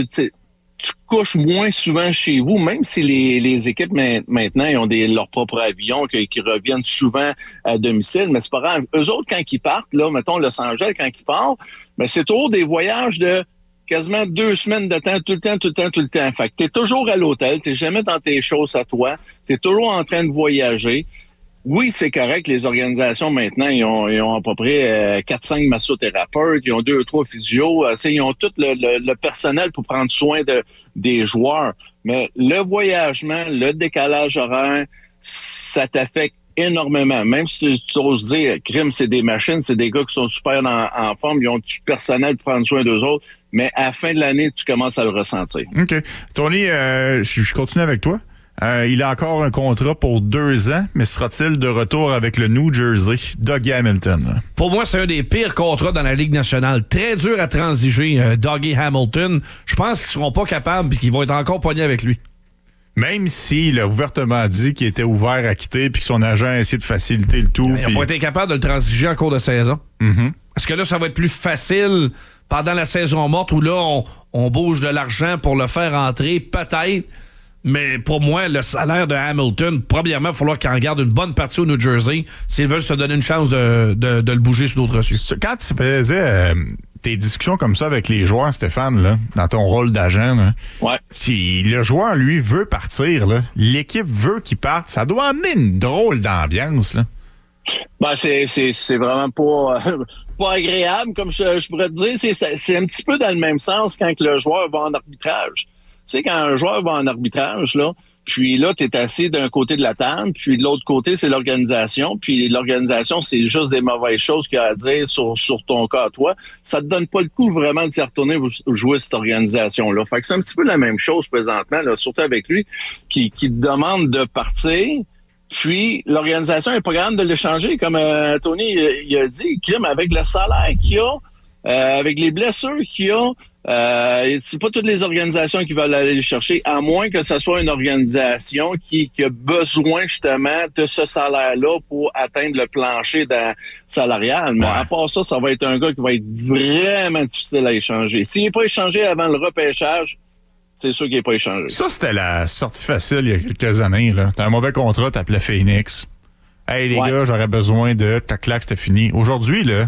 Tu couches moins souvent chez vous, même si les équipes maintenant ils ont leur propre avion qui reviennent souvent à domicile, mais c'est pas grave. Eux autres, quand ils partent, là, mettons Los Angeles, quand ils partent, ben c'est toujours des voyages de quasiment 2 semaines de temps, tout le temps. Fait que t'es toujours à l'hôtel, t'es jamais dans tes choses à toi, t'es toujours en train de voyager. Oui, c'est correct, les organisations maintenant, ils ont à peu près 4-5 massothérapeutes, ils ont 2-3 physios, ils ont tout le personnel pour prendre soin des joueurs. Mais le voyagement, le décalage horaire, ça t'affecte énormément. Même si tu oses dire, crime, c'est des machines, c'est des gars qui sont super en forme, ils ont du personnel pour prendre soin d'eux autres, mais à la fin de l'année, tu commences à le ressentir. OK. Tony, je continue avec toi. Il a encore un contrat pour 2 ans, mais sera-t-il de retour avec le New Jersey? Dougie Hamilton. Pour moi, c'est un des pires contrats dans la Ligue nationale. Très dur à transiger, Dougie Hamilton. Je pense qu'ils seront pas capables et qu'ils vont être encore pognés avec lui. Même s'il a ouvertement dit qu'il était ouvert à quitter puis que son agent a essayé de faciliter le tout. Il n'a pas été capable de le transiger en cours de saison. Mm-hmm. Est-ce que là, ça va être plus facile pendant la saison morte où là, on bouge de l'argent pour le faire entrer? Peut-être. Mais pour moi, le salaire de Hamilton, premièrement, il va falloir qu'il en garde une bonne partie au New Jersey s'ils veulent se donner une chance de le bouger sur d'autres reçus. Quand tu faisais tes discussions comme ça avec les joueurs, Stéphane, là, dans ton rôle d'agent, là, ouais. Si le joueur, lui, veut partir, là, l'équipe veut qu'il parte, ça doit amener une drôle d'ambiance. Là. Ben, c'est vraiment pas agréable, comme je pourrais te dire. C'est un petit peu dans le même sens quand le joueur va en arbitrage. Tu sais, quand un joueur va en arbitrage, là, puis là, t'es assis d'un côté de la table, puis de l'autre côté, c'est l'organisation, puis l'organisation, c'est juste des mauvaises choses qu'il y a à dire sur ton cas à toi. Ça te donne pas le coup vraiment d'y retourner jouer cette organisation-là. Fait que c'est un petit peu la même chose présentement, là, surtout avec lui, qui te demande de partir, puis l'organisation est pas capable de l'échanger, comme Tony il a dit, crime, avec le salaire qu'il a, avec les blessures qu'il a, c'est pas toutes les organisations qui veulent aller le chercher, à moins que ce soit une organisation qui a besoin justement de ce salaire-là pour atteindre le plancher salarial. Mais à part ça, ça va être un gars qui va être vraiment difficile à échanger. S'il n'est pas échangé avant le repêchage, c'est sûr qu'il n'est pas échangé. Ça, c'était la sortie facile il y a quelques années. Là. T'as un mauvais contrat, t'appelais Phoenix. Hey les gars, j'aurais besoin de... Ta claque, c'était fini. Aujourd'hui, là,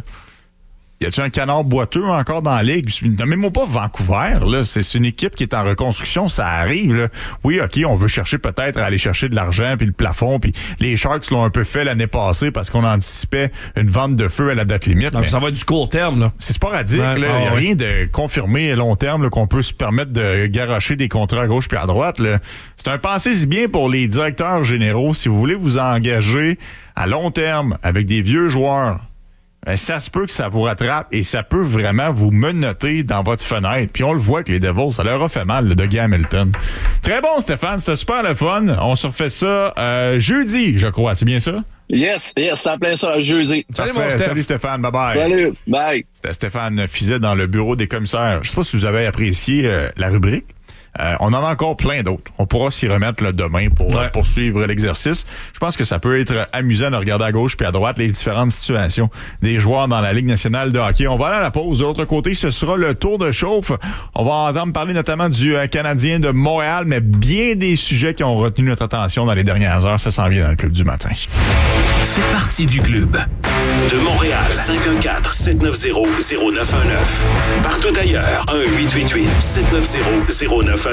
y a-tu un canard boiteux encore dans la Ligue? Même pas Vancouver, là. C'est une équipe qui est en reconstruction, ça arrive, là. Oui, OK, on veut chercher peut-être à aller chercher de l'argent puis le plafond, puis les Sharks l'ont un peu fait l'année passée parce qu'on anticipait une vente de feu à la date limite. Donc, ça va être du court terme, là. C'est sporadique, là. Il n'y a rien de confirmé à long terme, là, qu'on peut se permettre de garocher des contrats à gauche puis à droite, là. C'est un pensez-y bien pour les directeurs généraux. Si vous voulez vous engager à long terme avec des vieux joueurs, ça se peut que ça vous rattrape et ça peut vraiment vous menotter dans votre fenêtre. Puis on le voit que les Devils, ça leur a fait mal, le Dougie Hamilton. Très bon, Stéphane. C'était super le fun. On se refait ça jeudi, je crois. C'est bien ça? Yes, c'est en plein ça, jeudi. Salut, mon Steph. Salut, Stéphane. Bye-bye. Salut, bye. C'était Stéphane Fiset dans le bureau des commissaires. Je sais pas si vous avez apprécié la rubrique. On en a encore plein d'autres. On pourra s'y remettre là, demain pour poursuivre l'exercice. Je pense que ça peut être amusant de regarder à gauche puis à droite les différentes situations des joueurs dans la Ligue nationale de hockey. On va aller à la pause. De l'autre côté, ce sera le tour de chauffe. On va entendre parler notamment du Canadien de Montréal, mais bien des sujets qui ont retenu notre attention dans les dernières heures. Ça s'en vient dans le Club du matin. Fais partie du club. De Montréal, 514-790-0919. Partout ailleurs, 1-888-790-0919.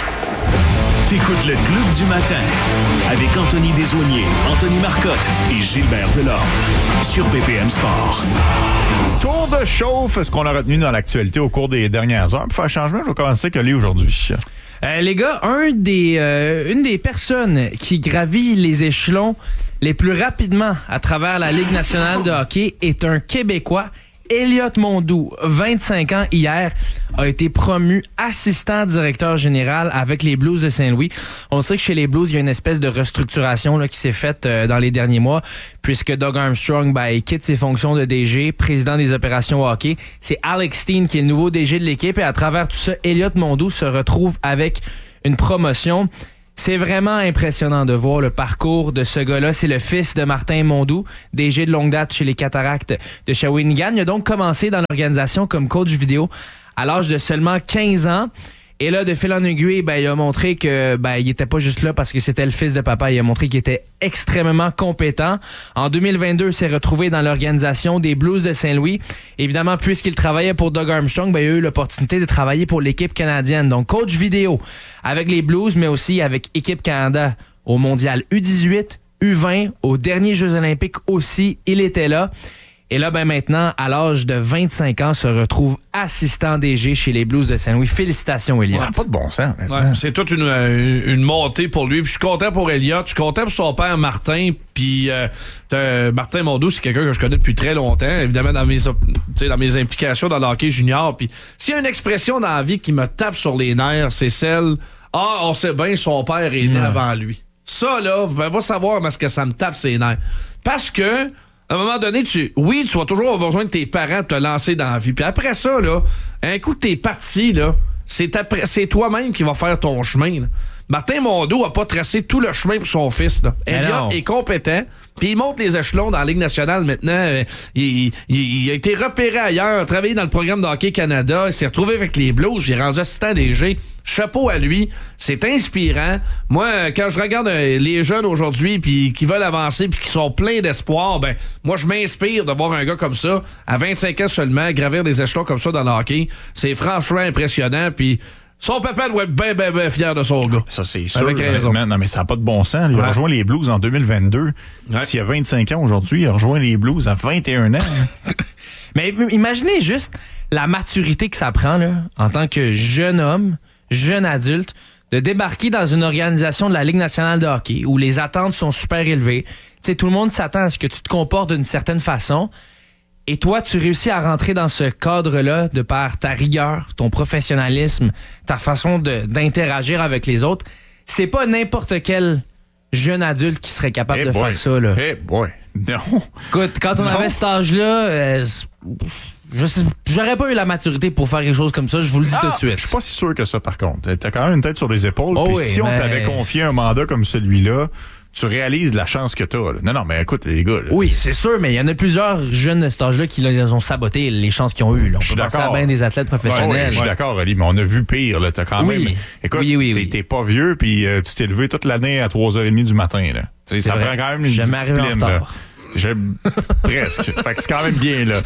T'écoutes le Club du matin avec Anthony Desaulniers, Anthony Marcotte et Gilbert Delorme sur BPM Sport. Tour de chauffe, ce qu'on a retenu dans l'actualité au cours des dernières heures. Pour faire un changement, je vais commencer avec Ali aujourd'hui. Les gars, une des personnes qui gravit les échelons les plus rapidement à travers la Ligue nationale de hockey est un Québécois. Elliott Mondou, 25 ans hier, a été promu assistant directeur général avec les Blues de Saint-Louis. On sait que chez les Blues, il y a une espèce de restructuration là, qui s'est faite dans les derniers mois, puisque Doug Armstrong il quitte ses fonctions de DG, président des opérations hockey. C'est Alex Steen qui est le nouveau DG de l'équipe et à travers tout ça, Elliott Mondou se retrouve avec une promotion. C'est vraiment impressionnant de voir le parcours de ce gars-là. C'est le fils de Martin Mondou, DG de longue date chez les Cataractes de Shawinigan. Il a donc commencé dans l'organisation comme coach vidéo à l'âge de seulement 15 ans. Et là, de fil en aiguille, il a montré que il était pas juste là parce que c'était le fils de papa. Il a montré qu'il était extrêmement compétent. En 2022, il s'est retrouvé dans l'organisation des Blues de Saint-Louis. Évidemment, puisqu'il travaillait pour Doug Armstrong, il a eu l'opportunité de travailler pour l'équipe canadienne. Donc, coach vidéo avec les Blues, mais aussi avec Équipe Canada au Mondial U18, U20, aux derniers Jeux olympiques aussi, il était là. Et là, maintenant, à l'âge de 25 ans, se retrouve assistant DG chez les Blues de Saint-Louis. Félicitations, Elliott. Ça n'a pas de bon sens. Ouais, c'est toute une montée pour lui. Puis je suis content pour Elliott. Je suis content pour son père, Martin. Puis Martin Mondou, c'est quelqu'un que je connais depuis très longtemps. Évidemment, dans mes implications dans le hockey junior. Puis s'il y a une expression dans la vie qui me tape sur les nerfs, c'est celle « Ah, on sait bien, son père est né avant lui. » Ça, là, va savoir parce que ça me tape ses nerfs. Parce que à un moment donné, tu vas toujours avoir besoin de tes parents de te lancer dans la vie. Puis après ça, là, un coup que t'es parti, là, c'est toi-même qui va faire ton chemin. Là. Martin Mondou a pas tracé tout le chemin pour son fils. Elliott est compétent, puis il monte les échelons dans la Ligue nationale maintenant. Il a été repéré ailleurs, travaillé dans le programme de Hockey Canada, il s'est retrouvé avec les Blues, il est rendu assistant DG. Chapeau à lui, c'est inspirant. Moi, quand je regarde les jeunes aujourd'hui puis qui veulent avancer puis qui sont pleins d'espoir, moi je m'inspire de voir un gars comme ça à 25 ans seulement gravir des échelons comme ça dans le hockey. C'est franchement impressionnant puis son papa doit être bien fier de son gars. Ça, c'est sûr. Avec raison. Non, mais ça n'a pas de bon sens. Il a rejoint les Blues en 2022. Ouais. S'il a 25 ans aujourd'hui, il a rejoint les Blues à 21 ans. Mais imaginez juste la maturité que ça prend là, en tant que jeune homme, jeune adulte, de débarquer dans une organisation de la Ligue nationale de hockey où les attentes sont super élevées. Tu sais, tout le monde s'attend à ce que tu te comportes d'une certaine façon. Et toi, tu réussis à rentrer dans ce cadre-là de par ta rigueur, ton professionnalisme, ta façon d'interagir avec les autres. C'est pas n'importe quel jeune adulte qui serait capable de faire ça. Là. Non. Écoute, quand on avait cet âge-là, j'aurais pas eu la maturité pour faire quelque chose comme ça, je vous le dis tout de suite. Je suis pas si sûr que ça, par contre. T'as quand même une tête sur les épaules. Puis si on t'avait confié un mandat comme celui-là, tu réalises la chance que t'as. Là. Non, mais écoute, les gars. Là, oui, c'est sûr, mais il y en a plusieurs jeunes de cet âge-là qui les ont saboté les chances qu'ils ont eues. On peut penser à bien des athlètes professionnels. Je suis d'accord, Ali, mais on a vu pire. Là. T'as quand même. Écoute, t'es pas vieux, puis tu t'es levé toute l'année à 3h30 du matin. Là. Ça prend quand même une discipline. Presque. Fait que c'est quand même bien, là.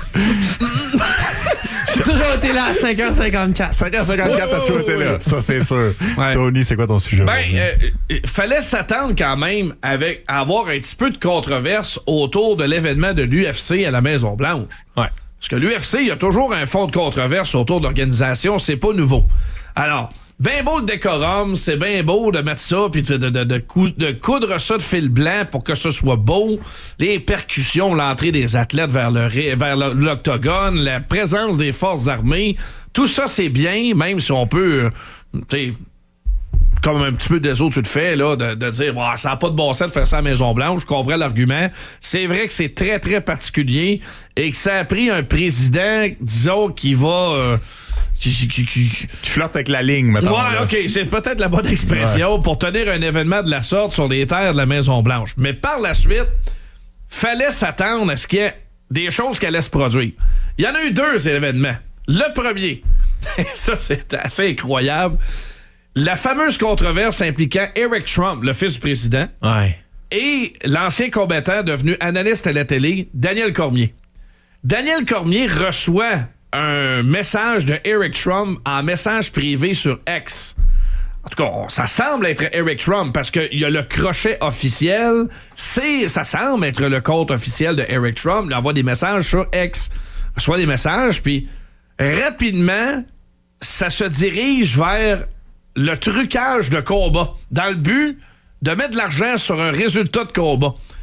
J'ai toujours été là à 5h54. 5h54, t'as toujours été là. Ça, c'est sûr. Ouais. Tony, c'est quoi ton sujet? Fallait s'attendre quand même à avoir un petit peu de controverse autour de l'événement de l'UFC à la Maison-Blanche. Ouais. Parce que l'UFC, il y a toujours un fond de controverse autour de l'organisation. C'est pas nouveau. Alors, bien beau le décorum, c'est bien beau de mettre ça puis de coudre ça de fil blanc pour que ce soit beau. Les percussions, l'entrée des athlètes vers l'octogone, la présence des forces armées, tout ça c'est bien, même si on peut, comme un petit peu des autres tu le fais, là, de dire ça n'a pas de bon sens de faire ça à la Maison-Blanche. Je comprends l'argument. C'est vrai que c'est très, très particulier et que ça a pris un président, disons, qui va... qui flirte avec la ligne, mettons. Ouais, OK, c'est peut-être la bonne expression pour tenir un événement de la sorte sur des terres de la Maison-Blanche. Mais par la suite, fallait s'attendre à ce qu'il y ait des choses qui allaient se produire. Il y en a eu 2 événements. Le premier, ça c'est assez incroyable, la fameuse controverse impliquant Eric Trump, le fils du président, et l'ancien combattant devenu analyste à la télé, Daniel Cormier. Daniel Cormier reçoit un message de Eric Trump en message privé sur X. En tout cas, ça semble être Eric Trump parce qu'il y a le crochet officiel. Ça semble être le compte officiel de Eric Trump. Il envoie des messages sur X. Il reçoit des messages, puis rapidement, ça se dirige vers le trucage de combat dans le but de mettre de l'argent sur un résultat de combat.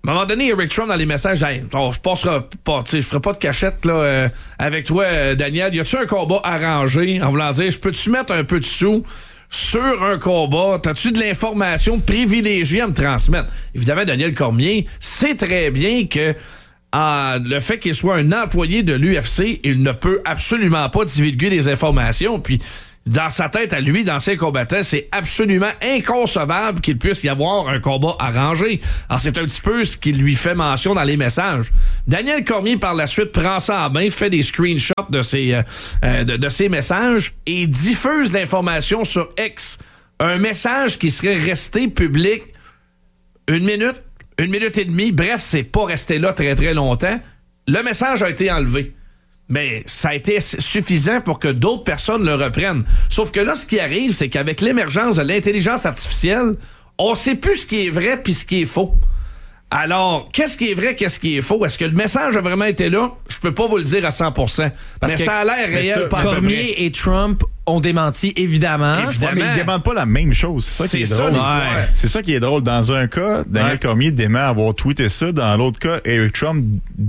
À un moment donné, Eric Trump, dans les messages, hey, je passerai pas, je ferai pas de cachette là, avec toi, Daniel. Y a-tu un combat arrangé en voulant dire, je peux-tu mettre un peu de sous sur un combat? T'as-tu de l'information privilégiée à me transmettre? Évidemment, Daniel Cormier sait très bien que le fait qu'il soit un employé de l'UFC, il ne peut absolument pas divulguer des informations. Puis, dans sa tête à lui, d'ancien combattant, c'est absolument inconcevable qu'il puisse y avoir un combat arrangé. Alors, c'est un petit peu ce qui lui fait mention dans les messages. Daniel Cormier, par la suite, prend ça en main, fait des screenshots de ses messages et diffuse l'information sur X. Un message qui serait resté public 1 minute, 1 minute et demie. Bref, c'est pas resté là très, très longtemps. Le message a été enlevé. Mais ça a été suffisant pour que d'autres personnes le reprennent. Sauf que là, ce qui arrive, c'est qu'avec l'émergence de l'intelligence artificielle, on sait plus ce qui est vrai puis ce qui est faux. Alors, qu'est-ce qui est vrai, qu'est-ce qui est faux? Est-ce que le message a vraiment été là? Je peux pas vous le dire à 100%. Parce que ça a l'air réel. Cormier et Trump ont démenti, évidemment. Ouais, mais ils démentent pas la même chose. C'est ça qui est drôle. C'est ça qui est drôle. Dans un cas, Daniel Cormier dément avoir tweeté ça. Dans l'autre cas, Eric Trump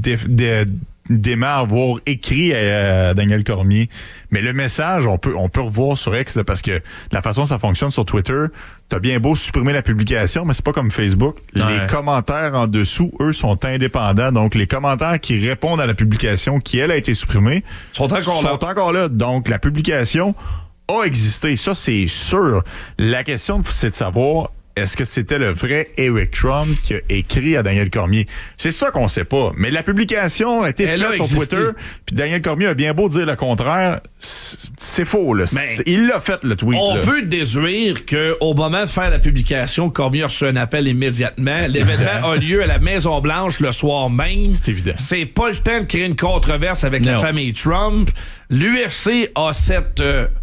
dément avoir écrit à Daniel Cormier. Mais le message, on peut revoir sur X, là, parce que la façon dont ça fonctionne sur Twitter, t'as bien beau supprimer la publication, mais c'est pas comme Facebook. Ouais. Les commentaires en dessous, eux, sont indépendants. Donc, les commentaires qui répondent à la publication qui, elle, a été supprimée, sont encore là. Donc, la publication a existé. Ça, c'est sûr. La question, c'est de savoir, est-ce que c'était le vrai Eric Trump qui a écrit à Daniel Cormier? C'est ça qu'on sait pas. Mais la publication a été faite sur Twitter, puis Daniel Cormier a bien beau dire le contraire, c'est faux. Là. Il l'a fait, le tweet. On peut déduire qu'au moment de faire la publication, Cormier a reçu un appel immédiatement. L'événement a lieu à la Maison-Blanche le soir même. C'est évident. C'est pas le temps de créer une controverse avec la famille Trump. L'UFC a cette...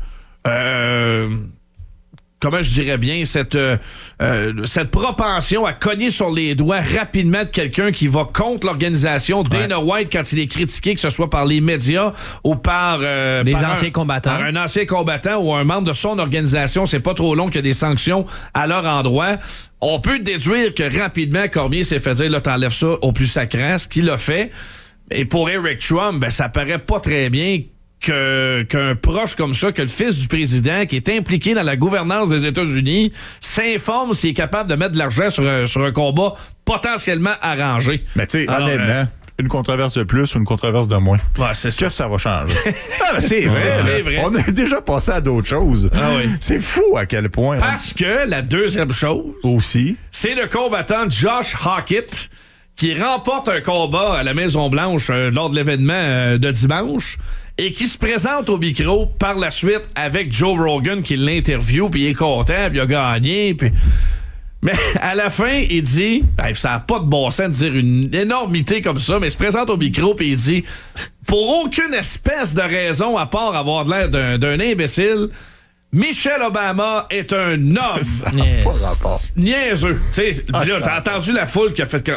comment je dirais bien, cette propension à cogner sur les doigts rapidement de quelqu'un qui va contre l'organisation. Dana White, quand il est critiqué, que ce soit par les médias ou par anciens combattants. Par un ancien combattant ou un membre de son organisation, c'est pas trop long qu'il y a des sanctions à leur endroit. On peut déduire que rapidement, Cormier s'est fait dire, là, t'enlèves ça au plus sacrant, ce qu'il a fait. Et pour Eric Trump, ben, ça paraît pas très bien qu'un proche comme ça, que le fils du président qui est impliqué dans la gouvernance des États-Unis s'informe s'il est capable de mettre de l'argent sur un combat potentiellement arrangé. Mais tu sais, honnêtement, une controverse de plus ou une controverse de moins. Ouais, c'est ça. Ça va changer. C'est vrai. On a déjà passé à d'autres choses. Ah oui. C'est fou à quel point. Parce que la deuxième chose aussi, c'est le combattant Josh Hockett qui remporte un combat à la Maison-Blanche lors de l'événement de dimanche et qui se présente au micro par la suite avec Joe Rogan qui l'interviewe, puis il est content, puis il a gagné, puis... Mais à la fin, il dit, ça n'a pas de bon sens de dire une énormité comme ça, mais il se présente au micro puis il dit, pour aucune espèce de raison à part avoir l'air d'un imbécile, Michelle Obama est un homme. Ça n'a pas rapport. Niaiseux. Là, t'as entendu la foule qui a fait que...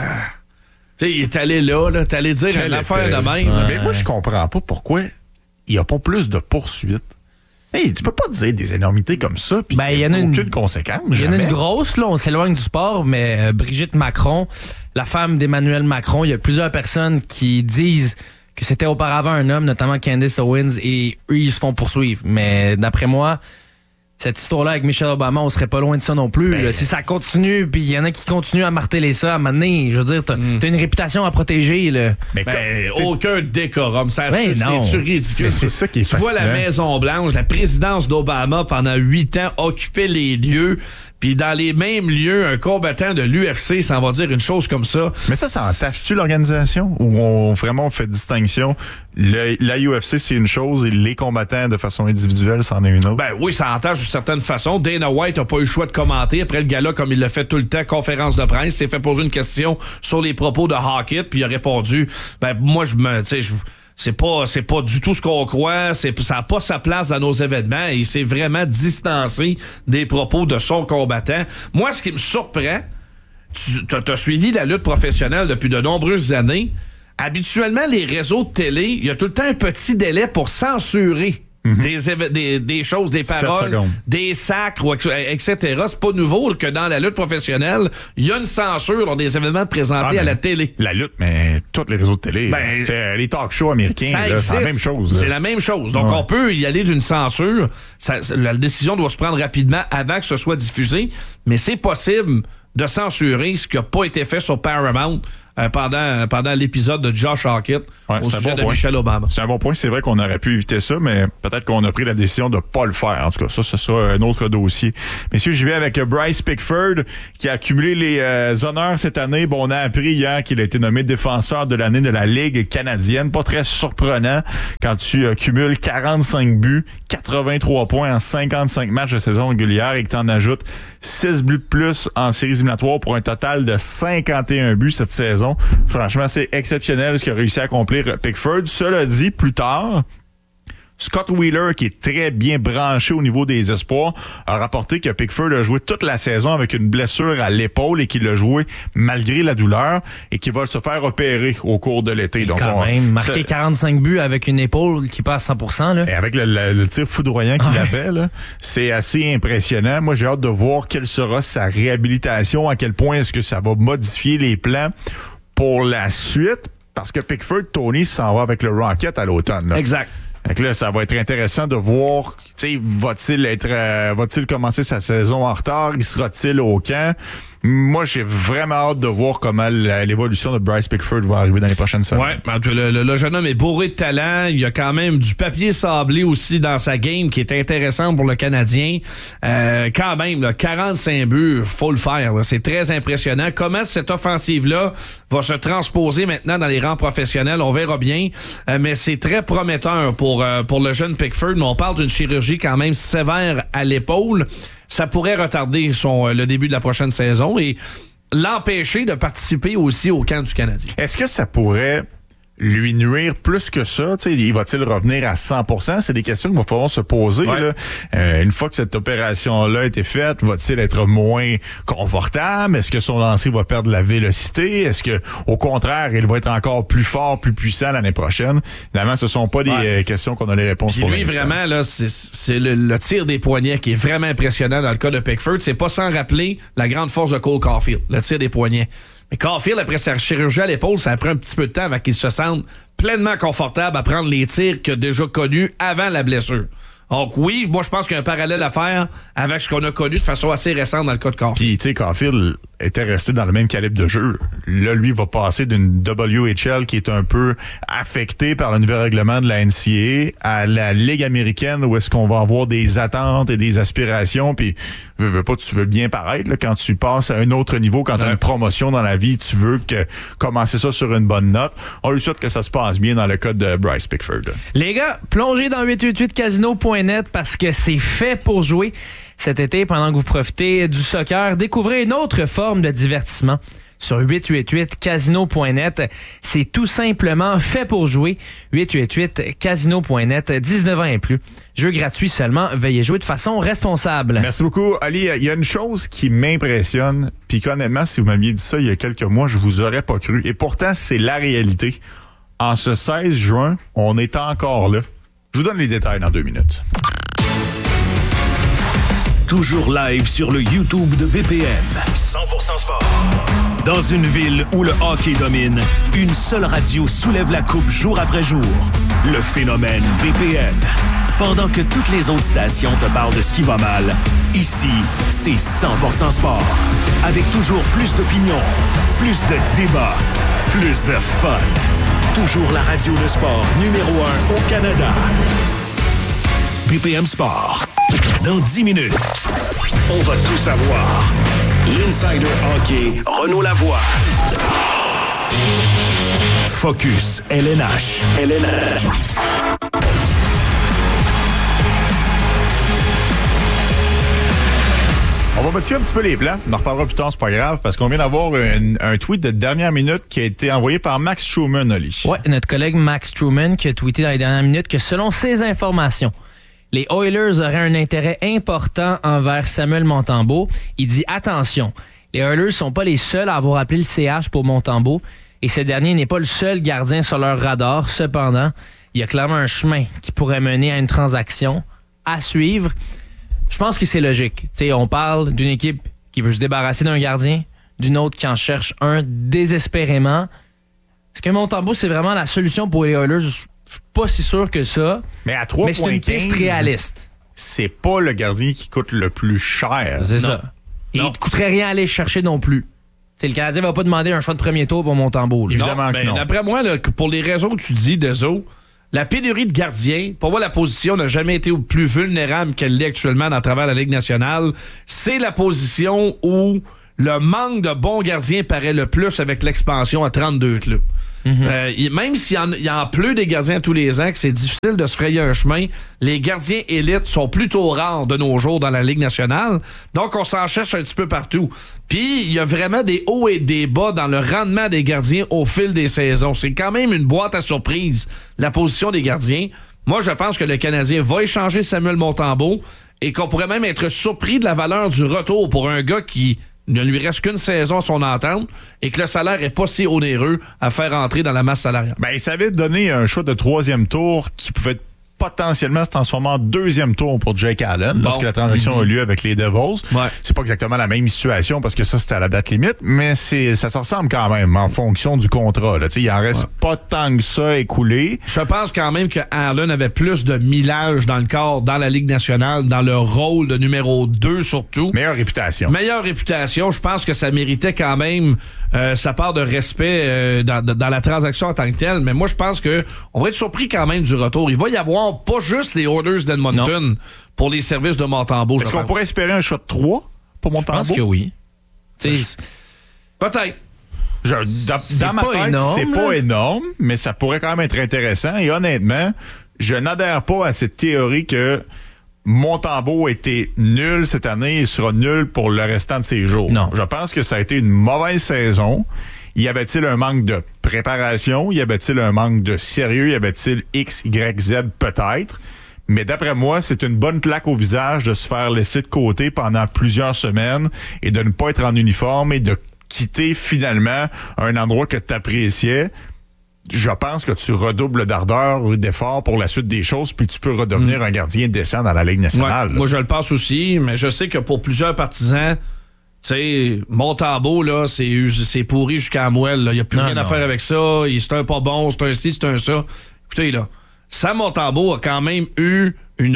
il est allé là, t'es allé dire une affaire de même. Ouais. Mais moi, je comprends pas pourquoi il n'y a pas plus de poursuites. Hey, tu peux pas dire des énormités comme ça, puis il y a aucune conséquence. Il y en a une grosse, là, on s'éloigne du sport, mais Brigitte Macron, la femme d'Emmanuel Macron, il y a plusieurs personnes qui disent que c'était auparavant un homme, notamment Candace Owens, et eux, ils se font poursuivre. Mais d'après moi, cette histoire-là avec Michelle Obama, on serait pas loin de ça non plus. Là. Si ça continue, puis il y en a qui continuent à marteler ça, à un moment donné, je veux dire, t'as une réputation à protéger. Là. Aucun décorum. C'est ridicule. C'est ça qui est fascinant. Tu vois la Maison-Blanche, la présidence d'Obama pendant 8 ans occuper les lieux, puis dans les mêmes lieux, un combattant de l'UFC s'en va dire une chose comme ça. Mais ça entache-tu l'organisation ou on vraiment fait distinction? La UFC, c'est une chose et les combattants de façon individuelle, c'en est une autre. Ben oui, ça entache d'une certaine façon. Dana White n'a pas eu le choix de commenter après le gala comme il le fait tout le temps, conférence de presse. Il s'est fait poser une question sur les propos de Hockett, puis il a répondu, moi, c'est pas du tout ce qu'on croit, ça n'a pas sa place dans nos événements et il s'est vraiment distancé des propos de son combattant. Moi, ce qui me surprend, t'as suivi la lutte professionnelle depuis de nombreuses années. Habituellement, les réseaux de télé, il y a tout le temps un petit délai pour censurer des choses, des paroles, des sacres, etc. C'est pas nouveau que dans la lutte professionnelle, il y a une censure dans des événements présentés à la télé. La lutte, mais tous les réseaux de télé. Les talk shows américains, c'est la même chose. C'est la même chose. Donc, on peut y aller d'une censure. La décision doit se prendre rapidement avant que ce soit diffusé, mais c'est possible de censurer ce qui n'a pas été fait sur Paramount pendant l'épisode de Josh Hawkett au sujet de Michelle Obama. C'est un bon point. C'est vrai qu'on aurait pu éviter ça, mais peut-être qu'on a pris la décision de ne pas le faire. En tout cas, ça, ce sera un autre dossier. Messieurs, j'y vais avec Bryce Pickford qui a accumulé les honneurs cette année. Bon, on a appris hier qu'il a été nommé défenseur de l'année de la Ligue canadienne. Pas très surprenant quand tu cumules 45 buts, 83 points en 55 matchs de saison régulière et que tu en ajoutes 6 buts de plus en séries éliminatoires pour un total de 51 buts cette saison. Franchement, c'est exceptionnel ce qu'a réussi à accomplir Pickford. Cela dit, plus tard, Scott Wheeler, qui est très bien branché au niveau des espoirs, a rapporté que Pickford a joué toute la saison avec une blessure à l'épaule et qu'il a joué malgré la douleur et qu'il va se faire opérer au cours de l'été. Donc, quand même, marqué 45 buts avec une épaule qui passe à 100%. Là. Et avec le tir foudroyant qu'il avait, là, c'est assez impressionnant. Moi, j'ai hâte de voir quelle sera sa réhabilitation, à quel point est-ce que ça va modifier les plans pour la suite, parce que Pickford, Tony, s'en va avec le Rocket à l'automne. Là. Exact. Fait que là, ça va être intéressant de voir, va-t-il commencer sa saison en retard? Y sera-t-il au camp? Moi, j'ai vraiment hâte de voir comment l'évolution de Bryce Pickford va arriver dans les prochaines semaines. Ouais, le jeune homme est bourré de talent. Il y a quand même du papier sablé aussi dans sa game qui est intéressant pour le Canadien. Quand même, là, 45 buts, faut le faire. Là. C'est très impressionnant. Comment cette offensive-là va se transposer maintenant dans les rangs professionnels, on verra bien. Mais c'est très prometteur pour le jeune Pickford. Mais on parle d'une chirurgie quand même sévère à l'épaule. Ça pourrait retarder le début de la prochaine saison et l'empêcher de participer aussi au camp du Canadien. Est-ce que ça pourrait lui nuire plus que ça? T'sais, va-t-il revenir à 100%? C'est des questions qu'il va falloir se poser. Ouais. Là. Une fois que cette opération-là a été faite, va-t-il être moins confortable? Est-ce que son lancer va perdre la vélocité? Est-ce que, au contraire, il va être encore plus fort, plus puissant l'année prochaine? Évidemment, ce sont pas des questions qu'on a les réponses Puis pour lui, l'instant. vraiment, là, c'est le tir des poignets qui est vraiment impressionnant dans le cas de Pickford. C'est pas sans rappeler la grande force de Cole Caulfield, le tir des poignets. Mais Caulfield, après sa chirurgie à l'épaule, ça a pris un petit peu de temps avant qu'il se sente pleinement confortable à prendre les tirs qu'il a déjà connus avant la blessure. Donc oui, moi je pense qu'il y a un parallèle à faire avec ce qu'on a connu de façon assez récente dans le cas de Caulfield. Puis, tu sais, Caulfield était resté dans le même calibre de jeu. Là, lui, va passer d'une WHL qui est un peu affectée par le nouvel règlement de la NCAA à la Ligue américaine où est-ce qu'on va avoir des attentes et des aspirations. Puis, tu veux bien paraître là, quand tu passes à un autre niveau, quand tu as une promotion dans la vie, tu veux commencer ça sur une bonne note. On lui souhaite que ça se passe bien dans le cas de Bryce Pickford. Les gars, plongez dans 888casino.net parce que c'est fait pour jouer. Cet été, pendant que vous profitez du soccer, découvrez une autre forme de divertissement. Sur 888casino.net, c'est tout simplement fait pour jouer. 888casino.net, 19 ans et plus. Jeu gratuit seulement, veuillez jouer de façon responsable. Merci beaucoup. Ali, il y a une chose qui m'impressionne, puis honnêtement, si vous m'aviez dit ça il y a quelques mois, je vous aurais pas cru. Et pourtant, c'est la réalité. En ce 16 juin, on est encore là. Je vous donne les détails dans 2 minutes. Toujours live sur le YouTube de BPM. 100% sport. Dans une ville où le hockey domine, une seule radio soulève la coupe jour après jour. Le phénomène BPM. Pendant que toutes les autres stations te parlent de ce qui va mal, ici, c'est 100% sport. Avec toujours plus d'opinions, plus de débats, plus de fun. Toujours la radio de sport numéro 1 au Canada. BPM Sport. Dans 10 minutes, on va tout savoir. L'Insider Hockey, Renaud Lavoie. Focus, LNH. On va modifier un petit peu les plans. On en reparlera plus tard, c'est pas grave, parce qu'on vient d'avoir un tweet de dernière minute qui a été envoyé par Max Truman, Oli. Ouais, notre collègue Max Truman qui a tweeté dans les dernières minutes que selon ses informations, les Oilers auraient un intérêt important envers Samuel Montembeault. Il dit attention, les Oilers sont pas les seuls à avoir appelé le CH pour Montembeault et ce dernier n'est pas le seul gardien sur leur radar. Cependant, il y a clairement un chemin qui pourrait mener à une transaction à suivre. Je pense que c'est logique. T'sais, on parle d'une équipe qui veut se débarrasser d'un gardien, d'une autre qui en cherche un désespérément. Est-ce que Montembeault, c'est vraiment la solution pour les Oilers? Je suis pas si sûr que ça. Mais à 3,15, mais c'est une piste réaliste. C'est pas le gardien qui coûte le plus cher. C'est ça. Et il ne coûterait rien à aller chercher non plus. T'sais, le Canadien va pas demander un choix de premier tour pour Montembeault. Évidemment que non. D'après moi, là, pour les raisons que tu dis, Dezo, la pénurie de gardiens, pour moi, la position n'a jamais été plus vulnérable qu'elle l'est actuellement à travers la Ligue nationale. C'est la position où le manque de bons gardiens paraît le plus avec l'expansion à 32 clubs. Même s'il y en pleut des gardiens tous les ans, que c'est difficile de se frayer un chemin, les gardiens élites sont plutôt rares de nos jours dans la Ligue nationale. Donc, on s'en cherche un petit peu partout. Puis, il y a vraiment des hauts et des bas dans le rendement des gardiens au fil des saisons. C'est quand même une boîte à surprise, la position des gardiens. Moi, je pense que le Canadien va échanger Samuel Montembeault et qu'on pourrait même être surpris de la valeur du retour pour un gars qui ne lui reste qu'une saison à son entente et que le salaire est pas si onéreux à faire entrer dans la masse salariale. Ben, il savait donner un choix de 3e tour qui pouvait potentiellement se transformer en 2e tour pour Jake Allen lorsque la transaction a lieu avec les Devils. Ouais. C'est pas exactement la même situation parce que ça, c'était à la date limite, mais ça se ressemble quand même en fonction du contrat. Là. Il en reste pas tant que ça écoulé. Je pense quand même que Allen avait plus de millage dans le corps, dans la Ligue nationale, dans le rôle de numéro 2 surtout. Meilleure réputation. Meilleure réputation. Je pense que ça méritait quand même sa part de respect dans la transaction en tant que telle. Mais moi, je pense que on va être surpris quand même du retour. Il va y avoir pas juste les Oilers d'Edmonton pour les services de Montembeault. Est-ce qu'on pourrait espérer un choix de 3 pour Montembeault? Je pense que oui. Peut-être. Dans ma tête, c'est pas énorme, mais ça pourrait quand même être intéressant. Et honnêtement, je n'adhère pas à cette théorie que Montembeault était nul cette année et sera nul pour le restant de ses jours. Non. Je pense que ça a été une mauvaise saison. Y avait-il un manque de préparation? Y avait-il un manque de sérieux? Y avait-il X, Y, Z? Peut-être. Mais d'après moi, c'est une bonne claque au visage de se faire laisser de côté pendant plusieurs semaines et de ne pas être en uniforme et de quitter finalement un endroit que tu appréciais. Je pense que tu redoubles d'ardeur et d'effort pour la suite des choses, puis tu peux redevenir un gardien décent dans la Ligue nationale. Ouais, moi, je le pense aussi, mais je sais que pour plusieurs partisans, tu sais, Montembeault, là, c'est pourri jusqu'à la moelle. Il n'y a plus rien à faire avec ça. C'est un pas bon, c'est un ci, c'est un ça. Écoutez, là, Sam Montembeault a quand même eu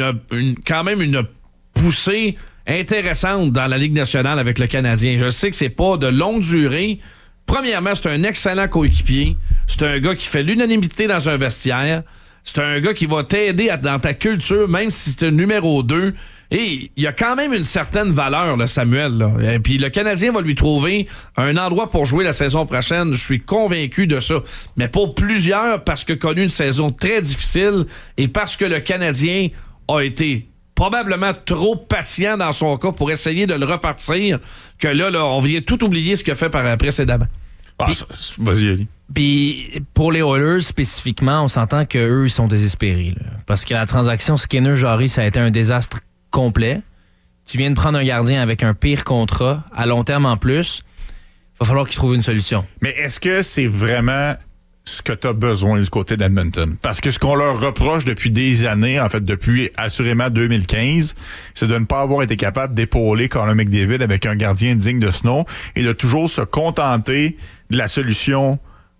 une poussée intéressante dans la Ligue nationale avec le Canadien. Je sais que c'est pas de longue durée. Premièrement, c'est un excellent coéquipier. C'est un gars qui fait l'unanimité dans un vestiaire. C'est un gars qui va t'aider dans ta culture, même si c'est un numéro 2. Et il y a quand même une certaine valeur, là, Samuel. Là. Et puis le Canadien va lui trouver un endroit pour jouer la saison prochaine. Je suis convaincu de ça. Mais pour plusieurs, parce que connu une saison très difficile et parce que le Canadien a été probablement trop patient dans son cas pour essayer de le repartir, que là on vient tout oublier ce qu'il a fait précédemment. Vas-y, Ali. Puis pour les Oilers spécifiquement, on s'entend qu'eux, ils sont désespérés. Là. Parce que la transaction Skinner-Jarry, ça a été un désastre complet. Tu viens de prendre un gardien avec un pire contrat, à long terme en plus. Il va falloir qu'il trouve une solution. Mais est-ce que c'est vraiment ce que tu as besoin du côté d'Edmonton? Parce que ce qu'on leur reproche depuis des années, en fait depuis assurément 2015, c'est de ne pas avoir été capable d'épauler Connor McDavid avec un gardien digne de ce nom et de toujours se contenter de la solution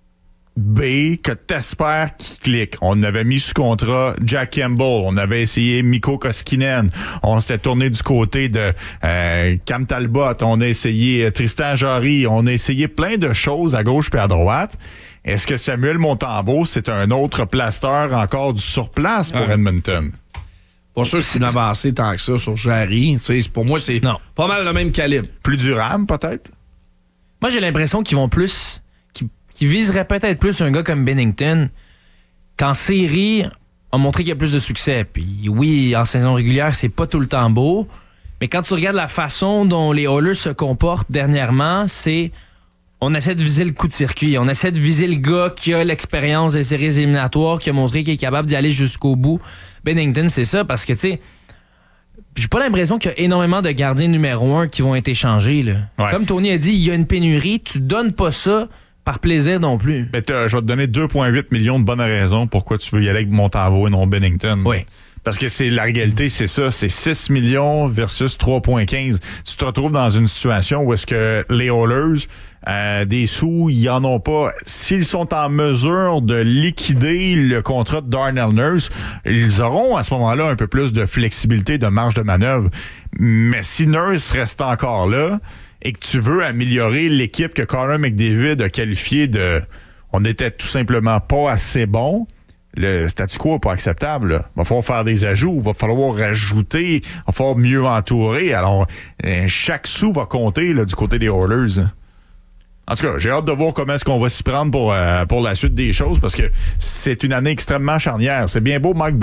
B que t'espères qui clique. On avait mis sous contrat Jack Campbell, on avait essayé Mikko Koskinen, on s'était tourné du côté de Cam Talbot, on a essayé Tristan Jarry, on a essayé plein de choses à gauche puis à droite. Est-ce que Samuel Montembeault, c'est un autre plasteur encore du surplace pour Edmonton? Pas sûr que c'est une avancée tant que ça sur Jarry. Pour moi, c'est pas mal le même calibre. Plus durable, peut-être? Moi, j'ai l'impression qu'ils vont plus... qui viserait peut-être plus un gars comme Binnington, qu'en série, a montré qu'il y a plus de succès. Puis oui, en saison régulière, c'est pas tout le temps beau, mais quand tu regardes la façon dont les Oilers se comportent dernièrement, c'est on essaie de viser le coup de circuit, on essaie de viser le gars qui a l'expérience des séries éliminatoires, qui a montré qu'il est capable d'y aller jusqu'au bout. Binnington, c'est ça, parce que, tu sais, j'ai pas l'impression qu'il y a énormément de gardiens numéro 1 qui vont être échangés. Là. Ouais. Comme Tony a dit, il y a une pénurie, tu donnes pas ça, par plaisir non plus. Mais je vais te donner 2,8 millions de bonnes raisons pourquoi tu veux y aller avec Montembeault et non Bennington. Oui. Parce que c'est la réalité, c'est ça. C'est 6 millions versus 3,15. Tu te retrouves dans une situation où est-ce que les Oilers, des sous, ils en ont pas. S'ils sont en mesure de liquider le contrat de Darnell Nurse, ils auront à ce moment-là un peu plus de flexibilité, de marge de manœuvre. Mais si Nurse reste encore là et que tu veux améliorer l'équipe que Connor McDavid a qualifiée de « on n'était tout simplement pas assez bon », le statu quo n'est pas acceptable. Là. Il va falloir faire des ajouts, il va falloir rajouter, il va falloir mieux entourer. Alors, chaque sou va compter là, du côté des Oilers. En tout cas, j'ai hâte de voir comment est-ce qu'on va s'y prendre pour la suite des choses parce que c'est une année extrêmement charnière. C'est bien beau, Mike